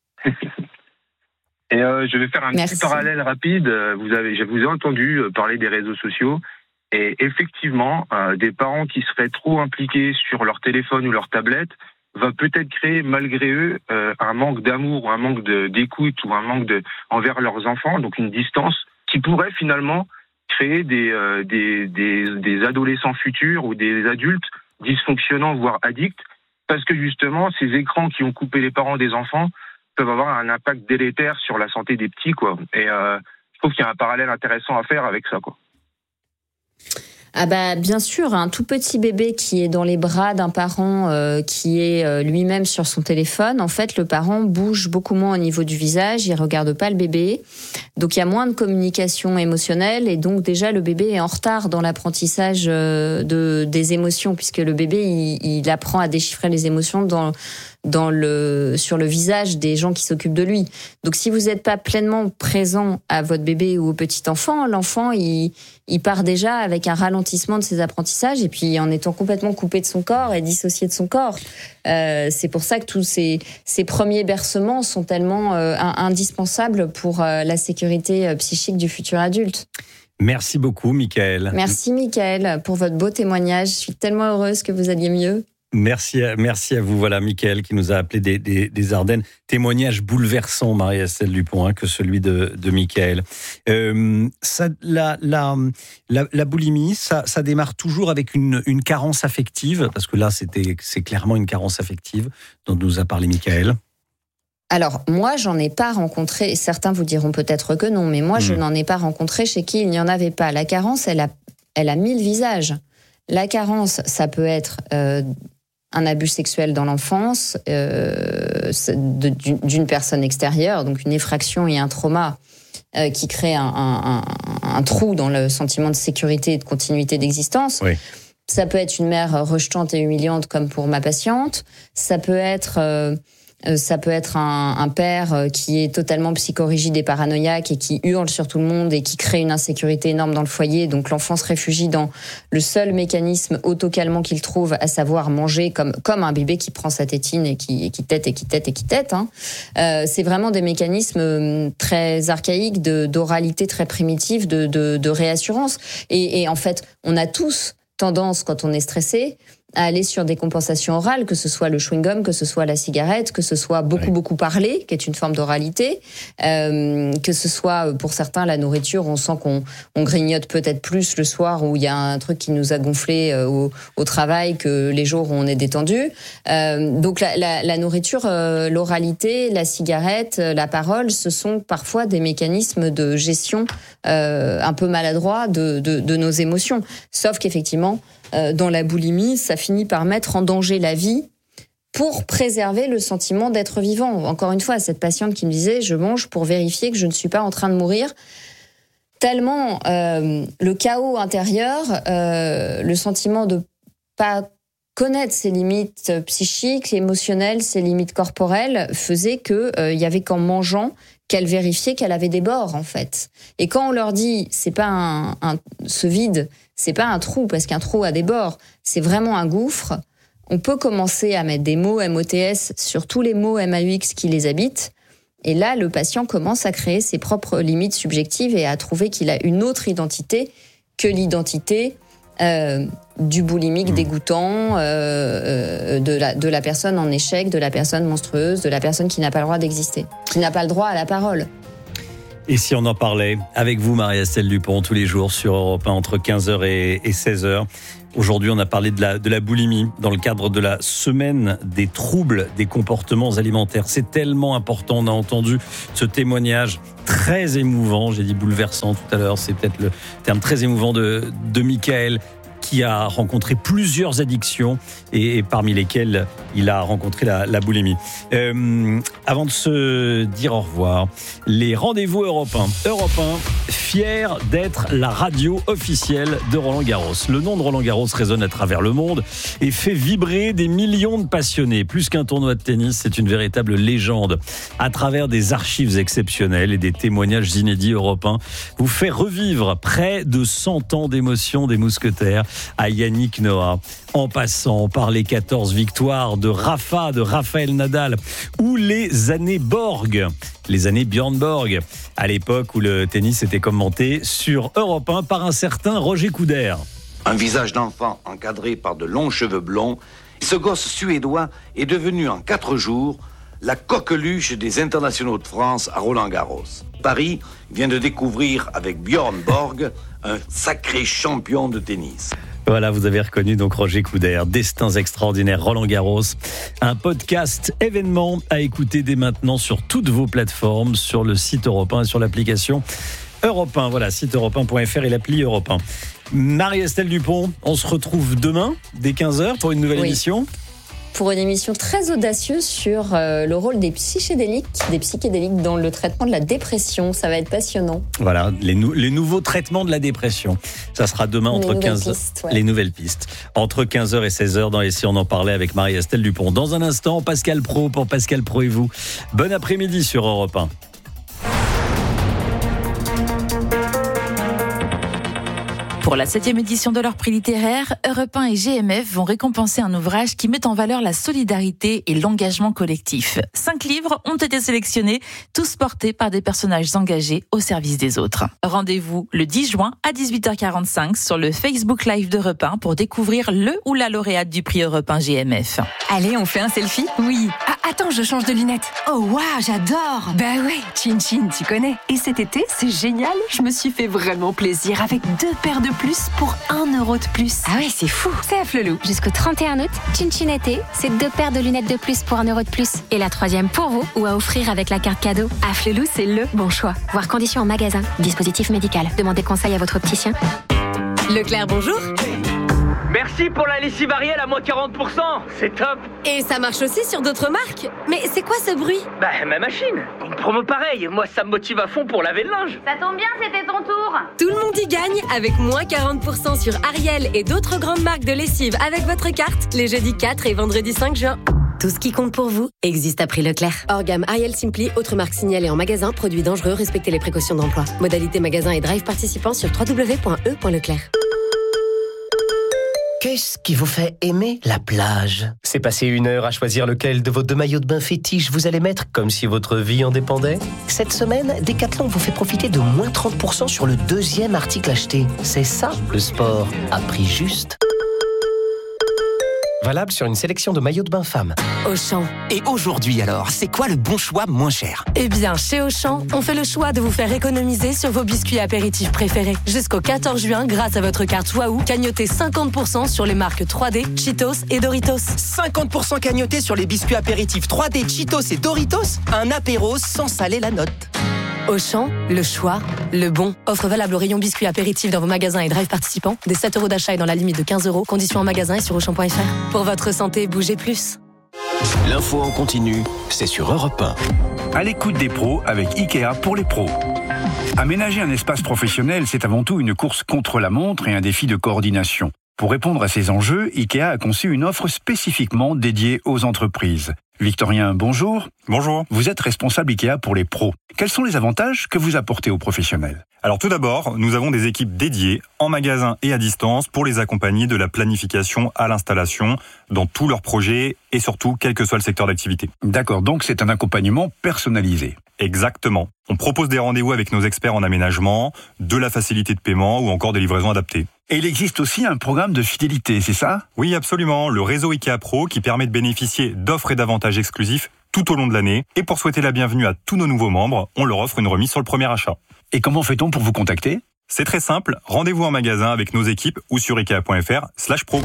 Et euh, je vais faire un Merci. petit parallèle rapide. Vous avez, je vous ai entendu parler des réseaux sociaux. Et effectivement, euh, des parents qui seraient trop impliqués sur leur téléphone ou leur tablette va peut-être créer, malgré eux, euh, un manque d'amour ou un manque de, d'écoute ou un manque de envers leurs enfants, donc une distance qui pourrait finalement créer des, euh, des, des, des adolescents futurs ou des adultes dysfonctionnants, voire addicts, parce que justement, ces écrans qui ont coupé les parents des enfants peuvent avoir un impact délétère sur la santé des petits, quoi. Et euh, je trouve qu'il y a un parallèle intéressant à faire avec ça, quoi. Ah bah bien sûr, un tout petit bébé qui est dans les bras d'un parent euh, qui est euh, lui-même sur son téléphone, en fait le parent bouge beaucoup moins au niveau du visage, il regarde pas le bébé, donc il y a moins de communication émotionnelle et donc déjà le bébé est en retard dans l'apprentissage euh, de des émotions puisque le bébé il, il apprend à déchiffrer les émotions dans dans le sur le visage des gens qui s'occupent de lui. Donc si vous n'êtes pas pleinement présent à votre bébé ou au petit enfant, l'enfant il il part déjà avec un ralentissement de ses apprentissages et puis en étant complètement coupé de son corps et dissocié de son corps. Euh, c'est pour ça que tous ces ces premiers bercements sont tellement euh, indispensables pour euh, la sécurité psychique du futur adulte. Merci beaucoup, Michael. Merci, Michael, pour votre beau témoignage. Je suis tellement heureuse que vous alliez mieux. Merci à, merci à vous. Voilà, Michael qui nous a appelé des, des, des Ardennes. Témoignage bouleversant, Marie-Estelle Dupont, hein, que celui de, de Michael. Euh, ça, la, la, la, la boulimie, ça, ça démarre toujours avec une, une carence affective, parce que là, c'était, c'est clairement une carence affective dont nous a parlé Michael. Alors, moi, j'en ai pas rencontré, certains vous diront peut-être que non, mais moi, mmh. je n'en ai pas rencontré chez qui il n'y en avait pas. La carence, elle a, elle a mille visages. La carence, ça peut être euh, un abus sexuel dans l'enfance euh, de, d'une personne extérieure, donc une effraction et un trauma euh, qui crée un, un, un, un trou dans le sentiment de sécurité et de continuité d'existence. Oui. Ça peut être une mère rejetante et humiliante comme pour ma patiente. Ça peut être... Euh, Ça peut être un, un père qui est totalement psychorigide et paranoïaque et qui hurle sur tout le monde et qui crée une insécurité énorme dans le foyer. Donc l'enfant se réfugie dans le seul mécanisme autocalmant qu'il trouve, à savoir manger comme comme un bébé qui prend sa tétine et qui, et qui tète et qui tète et qui tète. Hein. Euh, c'est vraiment des mécanismes très archaïques de, d'oralité très primitive, de, de, de réassurance. Et, et en fait, on a tous tendance, quand on est stressé, à aller sur des compensations orales, que ce soit le chewing-gum, que ce soit la cigarette, que ce soit beaucoup, oui. beaucoup parler, qui est une forme d'oralité, euh, que ce soit, pour certains, la nourriture, on sent qu'on on grignote peut-être plus le soir où il y a un truc qui nous a gonflé euh, au, au travail que les jours où on est détendu. Euh, donc la, la, la nourriture, euh, l'oralité, la cigarette, la parole, ce sont parfois des mécanismes de gestion euh, un peu maladroits de, de, de nos émotions. Sauf qu'effectivement, Euh, dans la boulimie, ça finit par mettre en danger la vie pour préserver le sentiment d'être vivant. Encore une fois, cette patiente qui me disait « je mange pour vérifier que je ne suis pas en train de mourir ». tellement euh, le chaos intérieur, euh, le sentiment de pas connaître ses limites psychiques, émotionnelles, ses limites corporelles, faisait que euh, il y avait qu'en mangeant qu'elle vérifiait qu'elle avait des bords, en fait. Et quand on leur dit, c'est pas un, un, ce vide, c'est pas un trou, parce qu'un trou a des bords, c'est vraiment un gouffre, on peut commencer à mettre des mots M O T S sur tous les mots M A U X qui les habitent. Et là, le patient commence à créer ses propres limites subjectives et à trouver qu'il a une autre identité que l'identité euh, du boulimique mmh. dégoûtant, euh, euh, de, la, de la personne en échec, de la personne monstrueuse, de la personne qui n'a pas le droit d'exister, qui n'a pas le droit à la parole. Et si on en parlait avec vous, Marie-Estelle Dupont, tous les jours sur Europe un entre quinze heures et seize heures. Aujourd'hui, on a parlé de la, de la boulimie dans le cadre de la semaine des troubles des comportements alimentaires. C'est tellement important. On a entendu ce témoignage très émouvant. J'ai dit bouleversant tout à l'heure. C'est peut-être le terme très émouvant de, de Michael, qui a rencontré plusieurs addictions et, et parmi lesquelles il a rencontré la, la boulimie. Euh, avant de se dire au revoir, les rendez-vous Europe un. Europe un, fier d'être la radio officielle de Roland Garros. Le nom de Roland Garros résonne à travers le monde et fait vibrer des millions de passionnés. Plus qu'un tournoi de tennis, c'est une véritable légende. À travers des archives exceptionnelles et des témoignages inédits, Europe un vous fait revivre près de cent ans d'émotions des mousquetaires à Yannick Noah, en passant par les quatorze victoires de Rafa, de Raphaël Nadal, ou les années Borg, les années Björn Borg, à l'époque où le tennis était commenté sur Europe un par un certain Roger Couder. Un visage d'enfant encadré par de longs cheveux blonds, ce gosse suédois est devenu en quatre jours la coqueluche des internationaux de France à Roland-Garros. Paris vient de découvrir avec Björn Borg un sacré champion de tennis. Voilà, vous avez reconnu donc Roger Couder, Destins extraordinaires, Roland Garros. Un podcast événement à écouter dès maintenant sur toutes vos plateformes, sur le site Europe un et sur l'application Europe un. Voilà, site europe un point f r et l'appli Europe un. Marie-Estelle Dupont, on se retrouve demain dès quinze heures pour une nouvelle oui. émission. Pour une émission très audacieuse sur euh, le rôle des psychédéliques, des psychédéliques dans le traitement de la dépression. Ça va être passionnant. Voilà, les, nou- les nouveaux traitements de la dépression. Ça sera demain entre les quinze heures. Pistes, ouais. Les nouvelles pistes. Entre quinze heures et seize heures dans les Si on en parlait avec Marie-Estelle Dupont. Dans un instant, Pascal Praud pour Pascal Praud et vous. Bon après-midi sur Europe un. Pour la septième édition de leur prix littéraire, Europe un et G M F vont récompenser un ouvrage qui met en valeur la solidarité et l'engagement collectif. Cinq livres ont été sélectionnés, tous portés par des personnages engagés au service des autres. Rendez-vous le dix juin à dix-huit heures quarante-cinq sur le Facebook Live d'Europe un pour découvrir le ou la lauréate du prix Europe un G M F. Allez, on fait un selfie ? Oui. Ah, attends, je change de lunettes. Oh, waouh, j'adore. Bah ouais, Chin Chin, tu connais. Et cet été, c'est génial. Je me suis fait vraiment plaisir avec deux paires de plus pour un euro de plus. Ah ouais, c'est fou. C'est à Flelou. Jusqu'au trente et un août, Chin Chin été, c'est deux paires de lunettes de plus pour un euro de plus. Et la troisième pour vous ou à offrir avec la carte cadeau. À Flelou, c'est le bon choix. Voir conditions en magasin. Dispositif médical. Demandez conseil à votre opticien. Leclerc, bonjour. Merci pour la lessive Ariel à moins quarante pour cent, c'est top. Et ça marche aussi sur d'autres marques. Mais c'est quoi ce bruit ? Bah ma machine, une promo pareille, moi ça me motive à fond pour laver le linge. Ça tombe bien, c'était ton tour. Tout le monde y gagne avec moins quarante pour cent sur Ariel et d'autres grandes marques de lessive avec votre carte les jeudis quatre et vendredi cinq juin. Tout ce qui compte pour vous existe à prix Leclerc. Hors gamme Ariel Simply, autres marques signalées en magasin, produits dangereux, respectez les précautions d'emploi. Modalité magasin et drive participants sur w w w point e point leclerc. Qu'est-ce qui vous fait aimer la plage ? C'est passer une heure à choisir lequel de vos deux maillots de bain fétiches vous allez mettre, comme si votre vie en dépendait ? Cette semaine, Decathlon vous fait profiter de moins trente pour cent sur le deuxième article acheté. C'est ça, le sport à prix juste. Valable sur une sélection de maillots de bain femmes. Auchan. Et aujourd'hui alors, c'est quoi le bon choix moins cher ? Eh bien, chez Auchan, on fait le choix de vous faire économiser sur vos biscuits apéritifs préférés. Jusqu'au quatorze juin, grâce à votre carte Waouh, cagnotez cinquante pour cent sur les marques trois D, Cheetos et Doritos. cinquante pour cent cagnotés sur les biscuits apéritifs trois D, Cheetos et Doritos. Un apéro sans saler la note. Auchan, le choix, le bon. Offre valable au rayon biscuits apéritifs dans vos magasins et drive participants. Des sept euros d'achat et dans la limite de quinze euros. Conditions en magasin et sur auchan point f r. Pour votre santé, bougez plus. L'info en continu, c'est sur Europe un. À l'écoute des pros avec Ikea pour les pros. Aménager un espace professionnel, c'est avant tout une course contre la montre et un défi de coordination. Pour répondre à ces enjeux, IKEA a conçu une offre spécifiquement dédiée aux entreprises. Victorien, bonjour. Bonjour. Vous êtes responsable IKEA pour les pros. Quels sont les avantages que vous apportez aux professionnels ? Alors tout d'abord, nous avons des équipes dédiées en magasin et à distance pour les accompagner de la planification à l'installation dans tous leurs projets et surtout quel que soit le secteur d'activité. D'accord, donc c'est un accompagnement personnalisé. Exactement. On propose des rendez-vous avec nos experts en aménagement, de la facilité de paiement ou encore des livraisons adaptées. Et il existe aussi un programme de fidélité, c'est ça ? Oui, absolument. Le réseau IKEA Pro qui permet de bénéficier d'offres et d'avantages exclusifs tout au long de l'année. Et pour souhaiter la bienvenue à tous nos nouveaux membres, on leur offre une remise sur le premier achat. Et comment fait-on pour vous contacter ? C'est très simple. Rendez-vous en magasin avec nos équipes ou sur ikea.fr slash pro.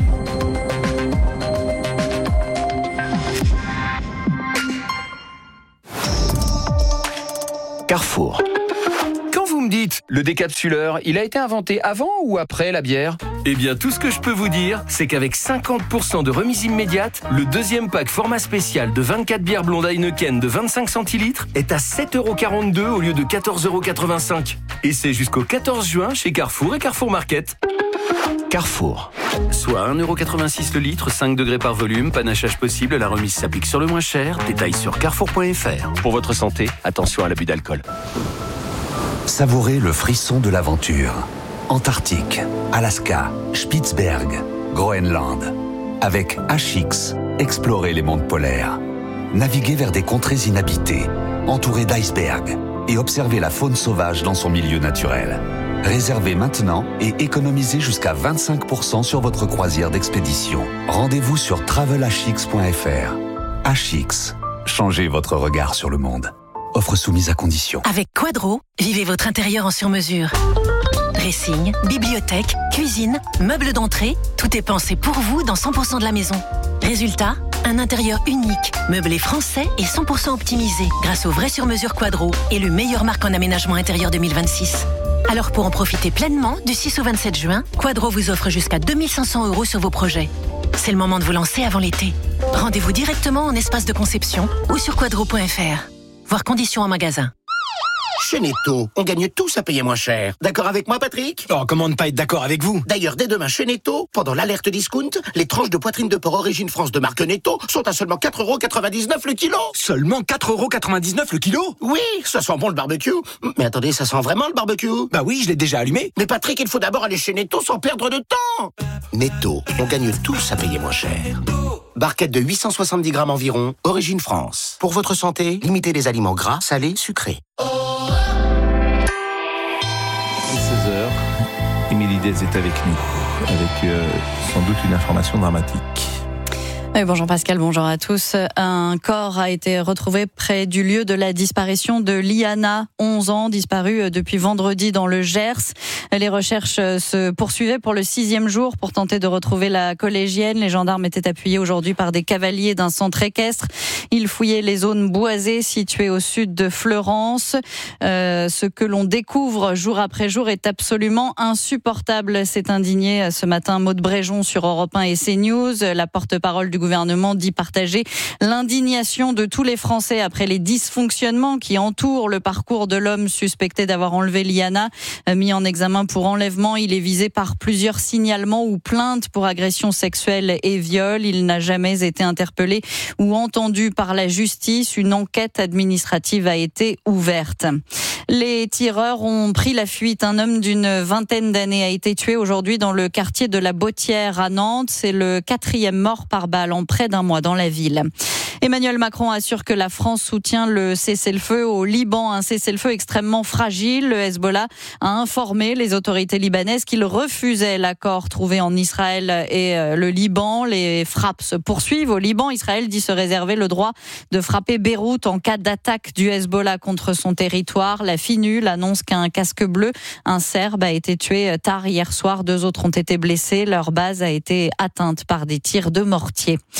Carrefour. Quand vous me dites le décapsuleur, il a été inventé avant ou après la bière ? Eh bien, tout ce que je peux vous dire, c'est qu'avec cinquante pour cent de remise immédiate, le deuxième pack format spécial de vingt-quatre bières blondes Heineken de vingt-cinq centilitres est à sept euros quarante-deux au lieu de quatorze euros quatre-vingt-cinq. Et c'est jusqu'au quatorze juin chez Carrefour et Carrefour Market. Carrefour. Soit un euro quatre-vingt-six le litre, cinq degrés par volume, panachage possible, la remise s'applique sur le moins cher. Détails sur carrefour point f r. Pour votre santé, attention à l'abus d'alcool. Savourez le frisson de l'aventure. Antarctique, Alaska, Spitzberg, Groenland. Avec H X, explorez les mondes polaires. Naviguez vers des contrées inhabitées, entourées d'icebergs, et observez la faune sauvage dans son milieu naturel. Réservez maintenant et économisez jusqu'à vingt-cinq pour cent sur votre croisière d'expédition. Rendez-vous sur travel h x point f r. H X, changez votre regard sur le monde. Offre soumise à condition. Avec Quadro, vivez votre intérieur en sur-mesure. Dressing, bibliothèque, cuisine, meubles d'entrée, tout est pensé pour vous dans cent pour cent de la maison. Résultat, un intérieur unique, meublé français et cent pour cent optimisé grâce au vrai sur-mesure Quadro, élu meilleure marque en aménagement intérieur deux mille vingt-six. Alors pour en profiter pleinement, du six au vingt-sept juin, Quadro vous offre jusqu'à deux mille cinq cents euros sur vos projets. C'est le moment de vous lancer avant l'été. Rendez-vous directement en espace de conception ou sur quadro point f r. Voir conditions en magasin. Chez Netto, on gagne tous à payer moins cher. D'accord avec moi, Patrick ? Oh, comment ne pas être d'accord avec vous ? D'ailleurs, dès demain chez Netto, pendant l'alerte discount, les tranches de poitrine de porc Origine France de marque Netto sont à seulement quatre euros quatre-vingt-dix-neuf le kilo. Seulement quatre euros quatre-vingt-dix-neuf le kilo ? Oui, ça sent bon le barbecue. Mais attendez, ça sent vraiment le barbecue ? Bah oui, je l'ai déjà allumé. Mais Patrick, il faut d'abord aller chez Netto sans perdre de temps. Netto, on gagne tous à payer moins cher. Barquette de huit cent soixante-dix grammes environ, Origine France. Pour votre santé, limitez les aliments gras, salés, sucrés. seize heures, Émilie Dez est avec nous, avec euh, sans doute une information dramatique. Oui, bonjour Pascal, bonjour à tous. Un corps a été retrouvé près du lieu de la disparition de Liana, onze ans, disparue depuis vendredi dans le Gers. Les recherches se poursuivaient pour le sixième jour pour tenter de retrouver la collégienne. Les gendarmes étaient appuyés aujourd'hui par des cavaliers d'un centre équestre. Ils fouillaient les zones boisées situées au sud de Fleurance. Euh, ce que l'on découvre jour après jour est absolument insupportable. C'est indigné ce matin Maud Bréjon sur Europe un et CNews. La porte-parole du gouvernement dit partager l'indignation de tous les Français après les dysfonctionnements qui entourent le parcours de l'homme suspecté d'avoir enlevé Liana. Mis en examen pour enlèvement, il est visé par plusieurs signalements ou plaintes pour agression sexuelle et viol. Il n'a jamais été interpellé ou entendu par la justice. Une enquête administrative a été ouverte. Les tireurs ont pris la fuite. Un homme d'une vingtaine d'années a été tué aujourd'hui dans le quartier de la Bottière à Nantes. C'est le quatrième mort par balle en près d'un mois dans la ville. Emmanuel Macron assure que la France soutient le cessez-le-feu au Liban, un cessez-le-feu extrêmement fragile. Le Hezbollah a informé les autorités libanaises qu'il refusait l'accord trouvé en Israël et le Liban. Les frappes se poursuivent au Liban. Israël dit se réserver le droit de frapper Beyrouth en cas d'attaque du Hezbollah contre son territoire. La FINUL annonce qu'un casque bleu, un Serbe, a été tué tard hier soir. Deux autres ont été blessés. Leur base a été atteinte par des tirs de mortier.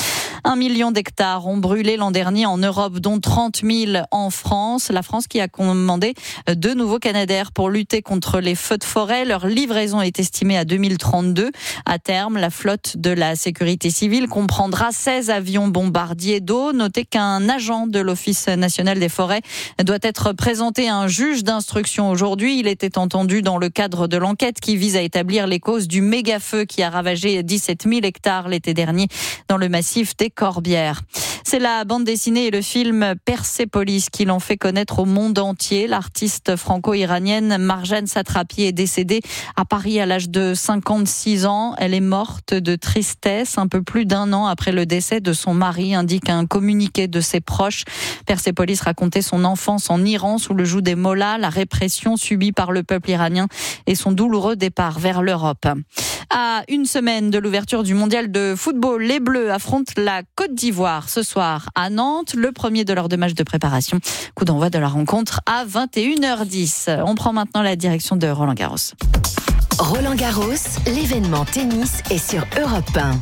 Un million d'hectares ont brûlé l'an dernier en Europe, dont trente mille en France. La France qui a commandé deux nouveaux Canadair pour lutter contre les feux de forêt. Leur livraison est estimée à deux mille trente-deux. À terme, la flotte de la sécurité civile comprendra seize avions bombardiers d'eau. Notez qu'un agent de l'Office national des forêts doit être présenté à un juge d'instruction aujourd'hui. Il était entendu dans le cadre de l'enquête qui vise à établir les causes du méga-feu qui a ravagé dix-sept mille hectares l'été dernier dans le massif des Corbières. C'est la bande dessinée et le film Persépolis qui l'ont fait connaître au monde entier. L'artiste franco-iranienne Marjane Satrapi est décédée à Paris à l'âge de cinquante-six ans. Elle est morte de tristesse un peu plus d'un an après le décès de son mari, indique un communiqué de ses proches. Persépolis racontait son enfance en Iran sous le joug des mollahs, la répression subie par le peuple iranien et son douloureux départ vers l'Europe. À une semaine de l'ouverture du mondial de football, les Bleus affrontent la Côte d'Ivoire ce soir à Nantes, le premier de leurs deux matchs de préparation. Coup d'envoi de la rencontre à vingt et une heures dix. On prend maintenant la direction de Roland Garros. Roland Garros, l'événement tennis est sur Europe un.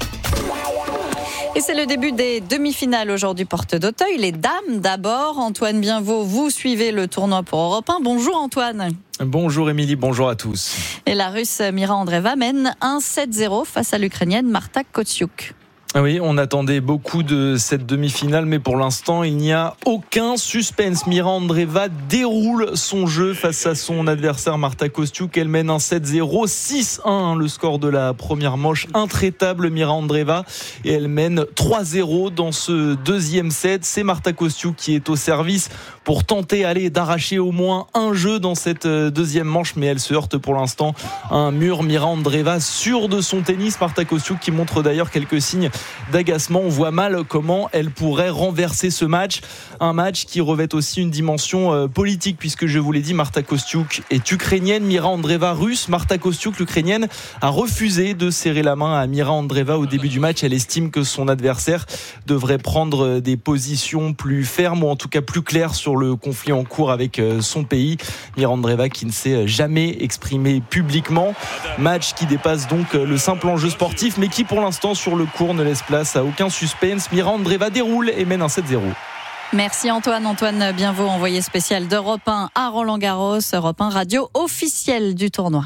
Et c'est le début des demi-finales aujourd'hui, porte d'Auteuil. Les dames d'abord. Antoine Bienvaux, vous suivez le tournoi pour Europe un. Bonjour Antoine. Bonjour Émilie, bonjour à tous. Et la Russe Mira Andreeva mène un sept zéro face à l'Ukrainienne Marta Kostyuk. Oui, on attendait beaucoup de cette demi-finale, mais pour l'instant, il n'y a aucun suspense. Mira Andreeva déroule son jeu face à son adversaire Marta Kostyuk. Elle mène un sept zéro, six un, le score de la première manche. Intraitable Mira Andreeva. Et elle mène trois zéro dans ce deuxième set. C'est Marta Kostyuk qui est au service pour tenter allez, d'arracher au moins un jeu dans cette deuxième manche, mais elle se heurte pour l'instant à un mur. Mira Andreeva sûre de son tennis. Marta Kostyuk qui montre d'ailleurs quelques signes d'agacement. On voit mal comment elle pourrait renverser ce match. Un match qui revêt aussi une dimension politique, puisque je vous l'ai dit, Marta Kostyuk est ukrainienne, Mira Andreeva russe. Marta Kostyuk, l'ukrainienne, a refusé de serrer la main à Mira Andreeva au début du match. Elle estime que son adversaire devrait prendre des positions plus fermes, ou en tout cas plus claires sur le conflit en cours avec son pays. Mira Andreeva qui ne s'est jamais exprimée publiquement. Match qui dépasse donc le simple enjeu sportif, mais qui pour l'instant sur le court ne laisse place à aucun suspense. Mira Andreeva déroule et mène un sept zéro. Merci Antoine. Antoine Bienvaux, envoyé spécial d'Europe un à Roland Garros. Europe un, radio officielle du tournoi.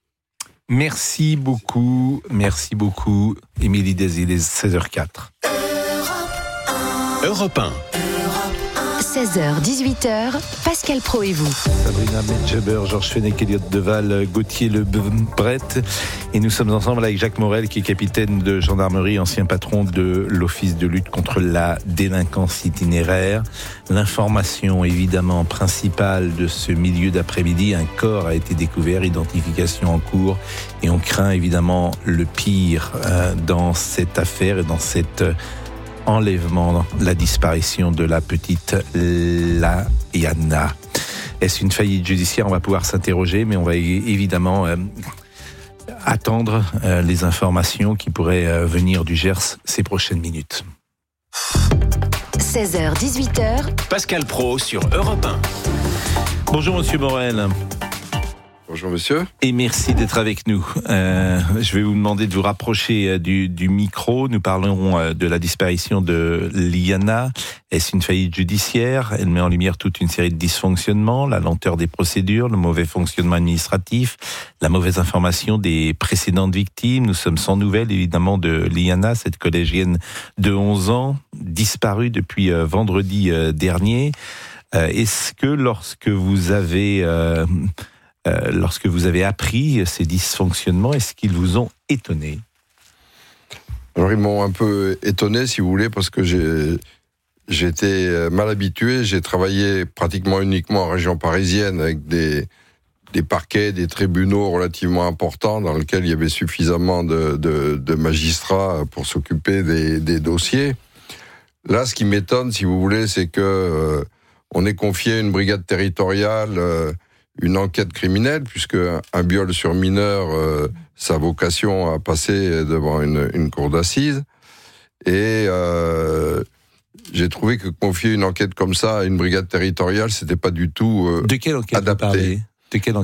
Merci beaucoup, merci beaucoup. Émilie Desilets, seize heures quatre. Europe un. seize heures dix-huit heures, Pascal Pro et vous. Sabrina Medjeber, Georges Fenech, Elliott Deval, Gauthier Lebret. Et nous sommes ensemble avec Jacques Morel, qui est capitaine de gendarmerie, ancien patron de l'Office de lutte contre la délinquance itinéraire. L'information évidemment principale de ce milieu d'après-midi, un corps a été découvert, identification en cours. Et on craint évidemment le pire euh, dans cette affaire et dans cette... Euh, enlèvement, la disparition de la petite Layana. Est-ce une faillite judiciaire ? On va pouvoir s'interroger, mais on va évidemment euh, attendre euh, les informations qui pourraient euh, venir du Gers ces prochaines minutes. seize heures dix-huit heures, Pascal Pro sur Europe un. Bonjour Monsieur Morel. Bonjour monsieur. Et merci d'être avec nous. Euh, je vais vous demander de vous rapprocher du, du micro. Nous parlerons de la disparition de Liana. Est-ce une faillite judiciaire ? Elle met en lumière toute une série de dysfonctionnements, la lenteur des procédures, le mauvais fonctionnement administratif, la mauvaise information des précédentes victimes. Nous sommes sans nouvelles évidemment de Liana, cette collégienne de onze ans, disparue depuis euh, vendredi euh, dernier. Euh, est-ce que lorsque vous avez... Euh, Euh, lorsque vous avez appris ces dysfonctionnements, est-ce qu'ils vous ont étonné ? Alors ils m'ont un peu étonné, si vous voulez, parce que j'ai, j'ai été mal habitué. J'ai travaillé pratiquement uniquement en région parisienne avec des, des parquets, des tribunaux relativement importants dans lesquels il y avait suffisamment de, de, de magistrats pour s'occuper des, des dossiers. Là, ce qui m'étonne, si vous voulez, c'est que euh, on est confié à une brigade territoriale euh, une enquête criminelle, puisque un viol sur mineur, euh, sa vocation à passer devant une, une cour d'assises. Et euh, j'ai trouvé que confier une enquête comme ça à une brigade territoriale, c'était pas du tout euh, de quelle enquête adapté. Vous parlez ? De quelle enquête ?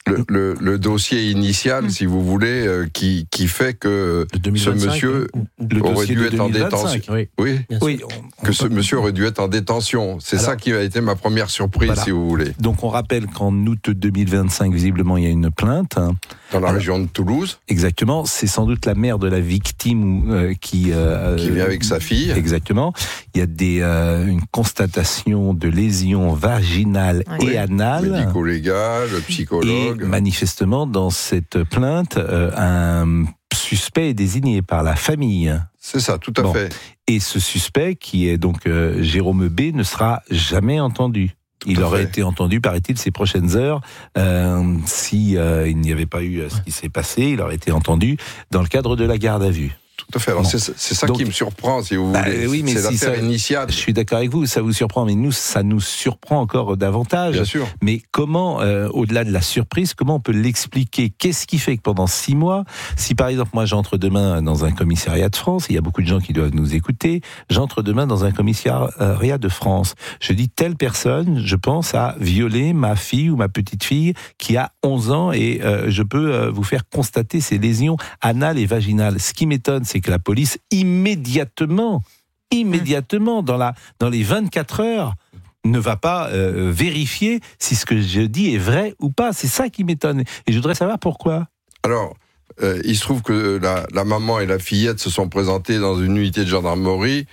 le, le, le dossier initial, mmh. si vous voulez, euh, qui, qui fait que ce monsieur le aurait dû être en deux mille vingt-cinq, détention. Oui, oui, oui on, que on ce peut... monsieur aurait dû être en détention. C'est Alors, ça qui a été ma première surprise, voilà. si vous voulez. Donc on rappelle qu'en août deux mille vingt-cinq, visiblement, il y a une plainte. Hein. Dans la Alors, région de Toulouse. Exactement. C'est sans doute la mère de la victime euh, qui... Euh, qui vient avec sa fille. Exactement. Il y a des, euh, une constatation de lésions vaginales oui. et anales. Médico-légal, psychologue. Et manifestement, dans cette plainte, euh, un suspect est désigné par la famille. C'est ça, tout à bon. fait. Et ce suspect, qui est donc euh, Jérôme B, ne sera jamais entendu. Tout il aurait fait. été entendu, paraît-il, ces prochaines heures. Euh, si euh, il n'y avait pas eu ce qui s'est passé, il aurait été entendu dans le cadre de la garde à vue. Tout à fait. Alors bon. c'est, c'est ça Donc, qui me surprend, si vous bah, voulez. Oui, mais c'est si l'affaire ça, initiale. Je suis d'accord avec vous, ça vous surprend, mais nous, ça nous surprend encore davantage. Bien sûr. Mais comment, euh, au-delà de la surprise, comment on peut l'expliquer ? Qu'est-ce qui fait que pendant six mois, si par exemple moi j'entre demain dans un commissariat de France, il y a beaucoup de gens qui doivent nous écouter, j'entre demain dans un commissariat de France, je dis telle personne, je pense à violer ma fille ou ma petite fille qui a onze ans et euh, je peux euh, vous faire constater ces lésions anales et vaginales. Ce qui m'étonne, c'est que la police immédiatement, immédiatement, dans, la, dans les vingt-quatre heures, ne va pas euh, vérifier si ce que je dis est vrai ou pas. C'est ça qui m'étonne. Et je voudrais savoir pourquoi. Alors, euh, il se trouve que la, la maman et la fillette se sont présentées dans une unité de gendarmerie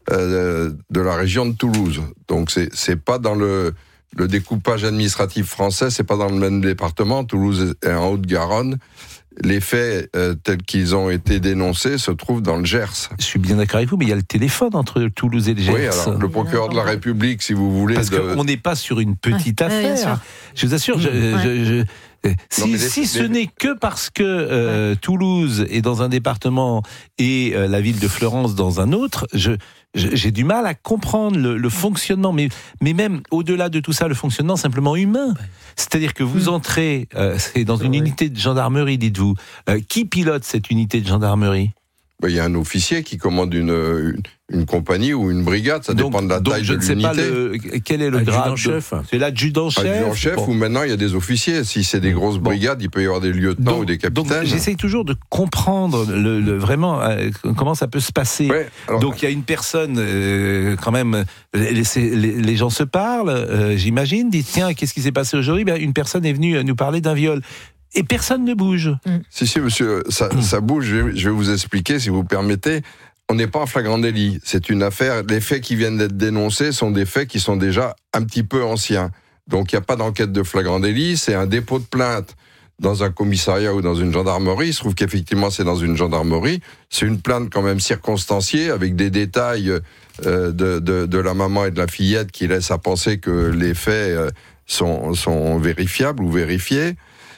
euh, de la région de Toulouse. Donc, c'est, c'est pas dans le, le découpage administratif français, c'est pas dans le même département. Toulouse est en Haute-Garonne. Les faits euh, tels qu'ils ont été dénoncés se trouvent dans le Gers. Je suis bien d'accord avec vous, mais il y a le téléphone entre Toulouse et le Gers. Oui, alors le procureur de la République, si vous voulez... Parce de... qu'on n'est pas sur une petite ouais, affaire. Ouais, je vous assure, je... Ouais. je, je... Si, non, les, si ce les... n'est que parce que euh, Toulouse est dans un département et euh, la ville de Florence dans un autre, je, je, j'ai du mal à comprendre le, le fonctionnement, mais, mais même au-delà de tout ça, le fonctionnement simplement humain. C'est-à-dire que vous entrez euh, c'est dans une unité de gendarmerie, dites-vous. Euh, qui pilote cette unité de gendarmerie ? Il y a un officier qui commande une, une, une compagnie ou une brigade, ça donc, dépend de la taille de l'unité. Donc je ne sais pas le, quel est le grade chef. C'est l'adjudant-chef. Adjudant-chef bon. Ou maintenant il y a des officiers. Si c'est des grosses bon. brigades, il peut y avoir des lieutenants donc, ou des capitaines. Donc j'essaie toujours de comprendre le, le, vraiment euh, comment ça peut se passer. Ouais, alors, donc il y a une personne, euh, quand même, les, les, les gens se parlent, euh, j'imagine, disent tiens, qu'est-ce qui s'est passé aujourd'hui ? Ben, une personne est venue nous parler d'un viol. Et personne ne bouge. Mm. Si, si, monsieur, ça, mm. ça bouge. Je vais, je vais vous expliquer, si vous permettez. On n'est pas en flagrant délit. C'est une affaire. Les faits qui viennent d'être dénoncés sont des faits qui sont déjà un petit peu anciens. Donc, il n'y a pas d'enquête de flagrant délit. C'est un dépôt de plainte dans un commissariat ou dans une gendarmerie. Il se trouve qu'effectivement, c'est dans une gendarmerie. C'est une plainte quand même circonstanciée, avec des détails euh, de, de, de la maman et de la fillette qui laissent à penser que les faits euh, sont, sont vérifiables ou vérifiés.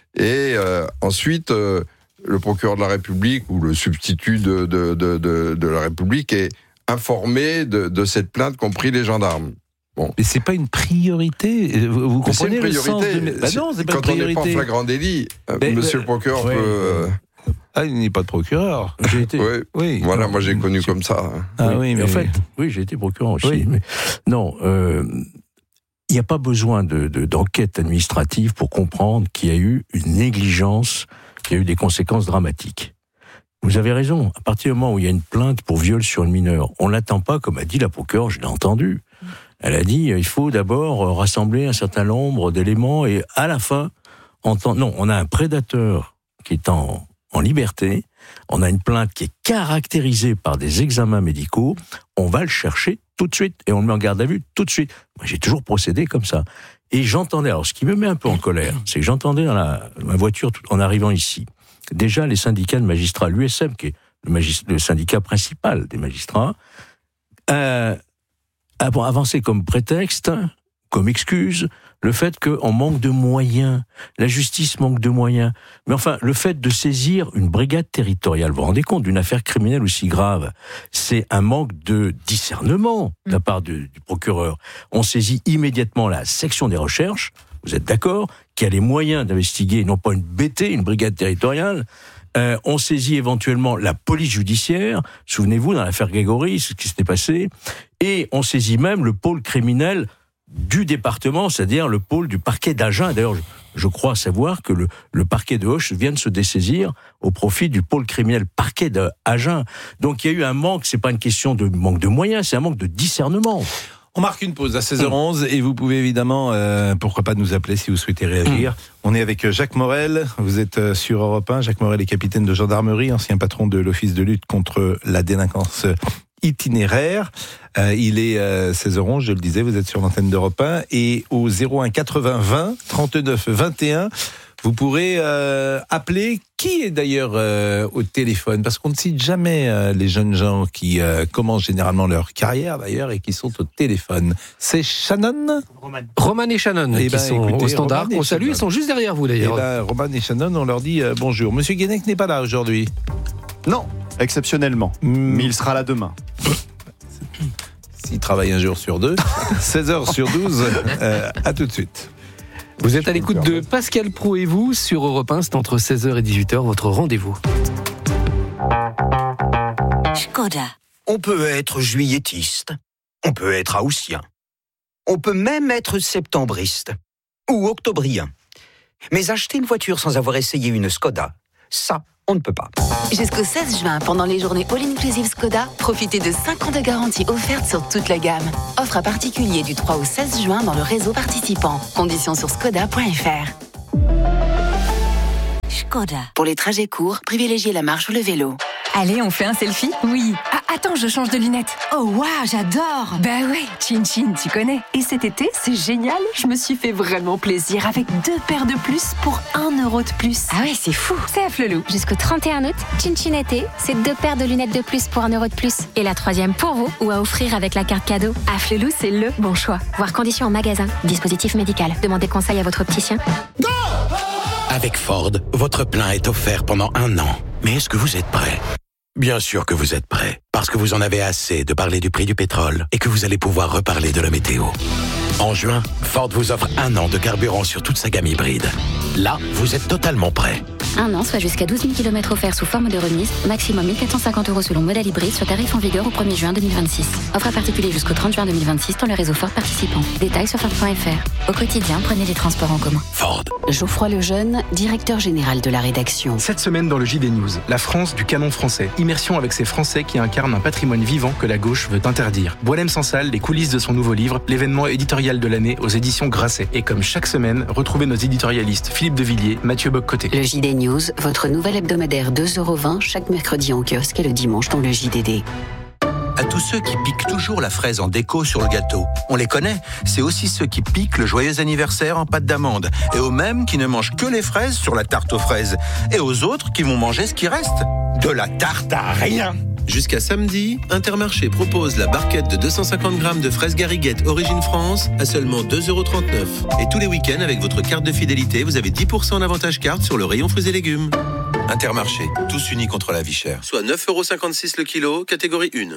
Et euh, ensuite, euh, le procureur de la République ou le substitut de, de, de, de, de la République est informé de, de cette plainte, compris les gendarmes. Bon. Mais c'est pas une priorité. Vous, vous comprenez c'est une le sens de... bah non, c'est pas quand une priorité. on n'est pas en flagrant délit, mais, monsieur le procureur ouais, peut. Euh... Ah, il n'est pas de procureur. J'ai été. Oui. oui. Voilà, moi j'ai connu comme ça. Ah oui, oui mais en fait, oui, j'ai été procureur aussi. Oui. Mais non. Euh... Il n'y a pas besoin de, de, d'enquête administrative pour comprendre qu'il y a eu une négligence, qu'il y a eu des conséquences dramatiques. Vous avez raison. À partir du moment où il y a une plainte pour viol sur une mineure, on n'attend pas, comme a dit la procureure, je l'ai entendu. Elle a dit, il faut d'abord rassembler un certain nombre d'éléments et à la fin, entendre... non, on a un prédateur qui est en, en liberté, on a une plainte qui est caractérisée par des examens médicaux, on va le chercher tout de suite, et on le met en garde à vue tout de suite. Moi, j'ai toujours procédé comme ça. Et j'entendais, alors ce qui me met un peu en colère, c'est que j'entendais dans la, ma voiture, en arrivant ici, déjà les syndicats de magistrats, l'U S M, qui est le, magist- le syndicat principal des magistrats, euh, avancer comme prétexte, comme excuse, le fait qu'on manque de moyens, la justice manque de moyens. Mais enfin, le fait de saisir une brigade territoriale, vous vous rendez compte d'une affaire criminelle aussi grave, c'est un manque de discernement de la part du, du procureur. On saisit immédiatement la section des recherches, vous êtes d'accord, qui a les moyens d'investiguer, non pas une B T, une brigade territoriale. Euh, on saisit éventuellement la police judiciaire, souvenez-vous, dans l'affaire Grégory, ce qui s'était passé, et on saisit même le pôle criminel du département, c'est-à-dire le pôle du parquet d'Agen. D'ailleurs, je, je crois savoir que le, le parquet de Auch vient de se dessaisir au profit du pôle criminel parquet d'Agen. Donc il y a eu un manque, c'est pas une question de manque de moyens, c'est un manque de discernement. On marque une pause à seize heures onze et vous pouvez évidemment, euh, pourquoi pas nous appeler si vous souhaitez réagir. Mmh. On est avec Jacques Morel, vous êtes sur Europe un. Jacques Morel est capitaine de gendarmerie, ancien patron de l'Office de lutte contre la délinquance itinéraire. Euh, il est euh, seize heures onze, je le disais, vous êtes sur l'antenne d'Europe un et au zéro un quatre-vingts vingt trente-neuf vingt et un, vous pourrez euh, appeler. Qui est d'ailleurs euh, au téléphone? Parce qu'on ne cite jamais euh, les jeunes gens qui euh, commencent généralement leur carrière d'ailleurs et qui sont au téléphone. C'est Shannon, Roman, Roman et Shannon et qui ben, sont écoutez, au standard. On salue, ils sont juste derrière vous d'ailleurs. Et ben, Roman et Shannon, on leur dit euh, bonjour. Monsieur Guénec n'est pas là aujourd'hui. Non, exceptionnellement. Mmh. Mais il sera là demain. S'il travaille un jour sur deux, seize heures sur douze, euh, à tout de suite. Vous êtes à l'écoute de Pascal Praud et vous sur Europe un, c'est entre seize heures et dix-huit heures, votre rendez-vous. Skoda. On peut être juilletiste, on peut être haussien, on peut même être septembriste ou octobrien. Mais acheter une voiture sans avoir essayé une Skoda, ça, on ne peut pas. Jusqu'au seize juin, pendant les journées All-Inclusive Skoda, profitez de cinq ans de garantie offerte sur toute la gamme. Offre à particulier du trois au seize juin dans le réseau participant. Conditions sur skoda point f r. Skoda. Pour les trajets courts, privilégiez la marche ou le vélo. Allez, on fait un selfie? Oui. Ah, attends, je change de lunettes. Oh, waouh, j'adore. Bah ouais, Chin Chin, tu connais. Et cet été, c'est génial. Je me suis fait vraiment plaisir avec deux paires de plus pour un euro de plus. Ah ouais, c'est fou. C'est à Flelou. Jusqu'au trente et un août, Chin Chin été, c'est deux paires de lunettes de plus pour un euro de plus. Et la troisième pour vous ou à offrir avec la carte cadeau. À Flelou, c'est le bon choix. Voir conditions en magasin. Dispositif médical. Demandez conseil à votre opticien. Go! Avec Ford, votre plein est offert pendant un an. Mais est-ce que vous êtes prêt ? Bien sûr que vous êtes prêt, parce que vous en avez assez de parler du prix du pétrole et que vous allez pouvoir reparler de la météo. En juin, Ford vous offre un an de carburant sur toute sa gamme hybride. Là, vous êtes totalement prêt. Un an, soit jusqu'à douze mille kilomètres offerts sous forme de remise, maximum mille quatre cent cinquante euros selon modèle hybride, sur tarif en vigueur au premier juin deux mille vingt-six. Offre à particulier jusqu'au trente juin deux mille vingt-six dans le réseau Ford participant. Détails sur Ford point f r. Au quotidien, prenez les transports en commun. Ford. Geoffroy Lejeune, directeur général de la rédaction. Cette semaine dans le J D News, la France du canon français. Immersion avec ces Français qui incarnent un patrimoine vivant que la gauche veut interdire. Boilem Sansal, les coulisses de son nouveau livre, l'événement éditorial de l'année aux éditions Grasset. Et comme chaque semaine, retrouvez nos éditorialistes Philippe Devilliers, Mathieu Bock-Côté. Le J D News, votre nouvel hebdomadaire deux euros vingt chaque mercredi en kiosque et le dimanche dans le J D D. À tous ceux qui piquent toujours la fraise en déco sur le gâteau. On les connaît, c'est aussi ceux qui piquent le joyeux anniversaire en pâte d'amande. Et aux mêmes qui ne mangent que les fraises sur la tarte aux fraises. Et aux autres qui vont manger ce qui reste. De la tarte à rien. Jusqu'à samedi, Intermarché propose la barquette de deux cent cinquante grammes de fraises Gariguette Origine France à seulement deux euros trente-neuf. Et tous les week-ends, avec votre carte de fidélité, vous avez dix pour cent d'avantage carte sur le rayon fruits et légumes. Intermarché, tous unis contre la vie chère. Soit neuf euros cinquante-six le kilo, catégorie un.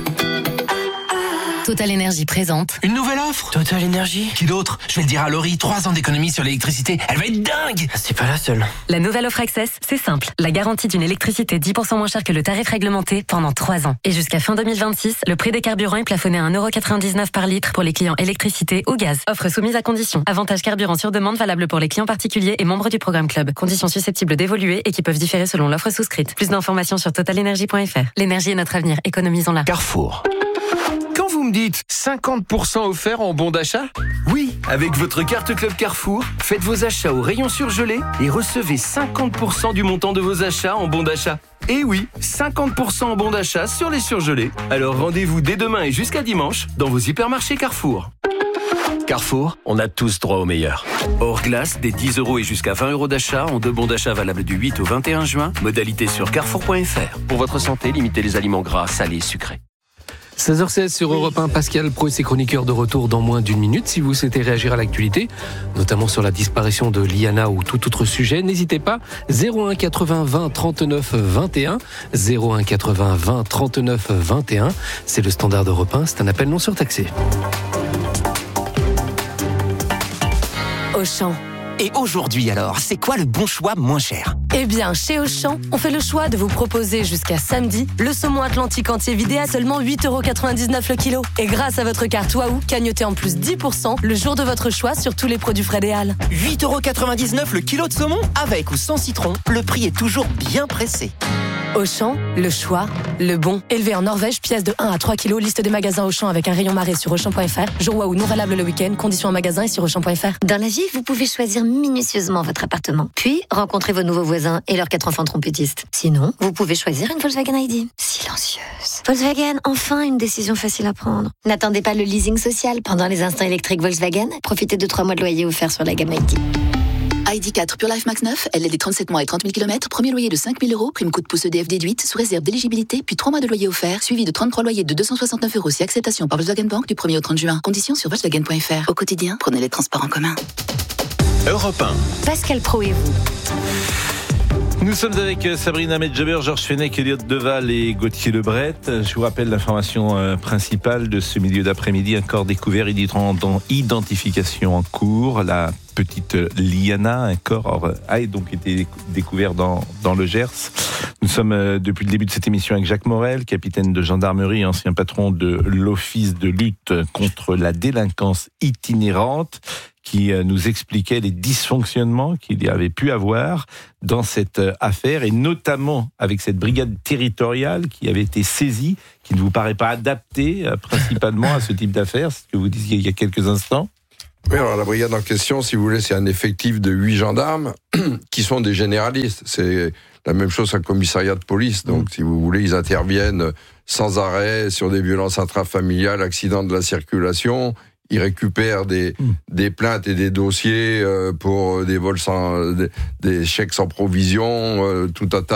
Total Énergie présente. Une nouvelle offre Total Énergie. Qui d'autre? Je vais le dire à Laurie, trois ans d'économie sur l'électricité. Elle va être dingue. C'est pas la seule. La nouvelle offre Access, c'est simple. La garantie d'une électricité dix pour cent moins chère que le tarif réglementé pendant trois ans. Et jusqu'à fin deux mille vingt-six, le prix des carburants est plafonné à un euro quatre-vingt-dix-neuf par litre pour les clients électricité ou gaz. Offre soumise à conditions. Avantage carburant sur demande valable pour les clients particuliers et membres du programme Club. Conditions susceptibles d'évoluer et qui peuvent différer selon l'offre souscrite. Plus d'informations sur total énergie point f r. L'énergie est notre avenir. Économisons-la. Carrefour. Quand vous me dites cinquante pour cent offert en bon d'achat? Oui, avec votre carte Club Carrefour, faites vos achats au rayon surgelé et recevez cinquante pour cent du montant de vos achats en bon d'achat. Et oui, cinquante pour cent en bon d'achat sur les surgelés. Alors rendez-vous dès demain et jusqu'à dimanche dans vos hypermarchés Carrefour. Carrefour, on a tous droit au meilleur. Hors glace, des dix euros et jusqu'à vingt euros d'achat en deux bons d'achat valables du huit au vingt et un juin. Modalité sur carrefour point f r. Pour votre santé, limitez les aliments gras, salés, sucrés. seize heures seize sur Europe un, Pascal Praud et ses chroniqueurs de retour dans moins d'une minute. Si vous souhaitez réagir à l'actualité, notamment sur la disparition de Liana ou tout autre sujet, n'hésitez pas. zéro un quatre-vingts vingt trente-neuf vingt et un. zéro un quatre-vingts vingt trente-neuf vingt et un. C'est le standard d'Europe un, c'est un appel non surtaxé. Auchan. Et aujourd'hui alors, c'est quoi le bon choix moins cher? Eh bien, chez Auchan, on fait le choix de vous proposer jusqu'à samedi le saumon atlantique entier vidé à seulement huit euros quatre-vingt-dix-neuf le kilo. Et grâce à votre carte Waouh, cagnotez en plus dix pour cent le jour de votre choix sur tous les produits Fred et Al. huit euros quatre-vingt-dix-neuf le kilo de saumon? Avec ou sans citron, le prix est toujours bien pressé. Auchan, le choix, le bon. Élevé en Norvège, pièce de un à trois kilos, liste des magasins Auchan avec un rayon marée sur Auchan point F R. Jour Waouh non valable le week-end, conditions en magasin et sur Auchan point F R. Dans la vie, vous pouvez choisir minutieusement votre appartement, puis rencontrer vos nouveaux voisins et leurs quatre enfants trompettistes. Sinon, vous pouvez choisir une Volkswagen I D. Silencieuse. Volkswagen, enfin une décision facile à prendre. N'attendez pas le leasing social pendant les instants électriques Volkswagen. Profitez de trois mois de loyer offerts sur la gamme I D. I D quatre Pure Life Max neuf, L L D trente-sept mois et trente mille kilomètres, premier loyer de cinq mille euros, prime coup de pouce E D F déduite, sous réserve d'éligibilité, puis trois mois de loyer offert, suivi de trente-trois loyers de deux cent soixante-neuf euros si acceptation par Volkswagen Bank du premier au trente juin. Conditions sur Volkswagen point F R. Au quotidien, prenez les transports en commun. Europe un. Pascal Pro et vous. Nous sommes avec Sabrina Medjaber, Georges Fenech, Elliot Deval et Gauthier Lebret. Je vous rappelle l'information principale de ce milieu d'après-midi. Un corps découvert, identification en cours. La petite Liana, un corps a donc été découvert dans, dans le Gers. Nous sommes depuis le début de cette émission avec Jacques Morel, capitaine de gendarmerie, ancien patron de l'Office de lutte contre la délinquance itinérante, qui nous expliquait les dysfonctionnements qu'il y avait pu avoir dans cette affaire, et notamment avec cette brigade territoriale qui avait été saisie, qui ne vous paraît pas adaptée principalement à ce type d'affaires, c'est ce que vous disiez il y a quelques instants. Oui, alors la brigade en question, si vous voulez, c'est un effectif de huit gendarmes qui sont des généralistes. C'est la même chose qu'un commissariat de police. Donc, mmh. si vous voulez, ils interviennent sans arrêt sur des violences intrafamiliales, accidents de la circulation. Ils récupèrent des, mmh. des plaintes et des dossiers euh, pour des vols sans, des, des chèques sans provision, euh, tout un tas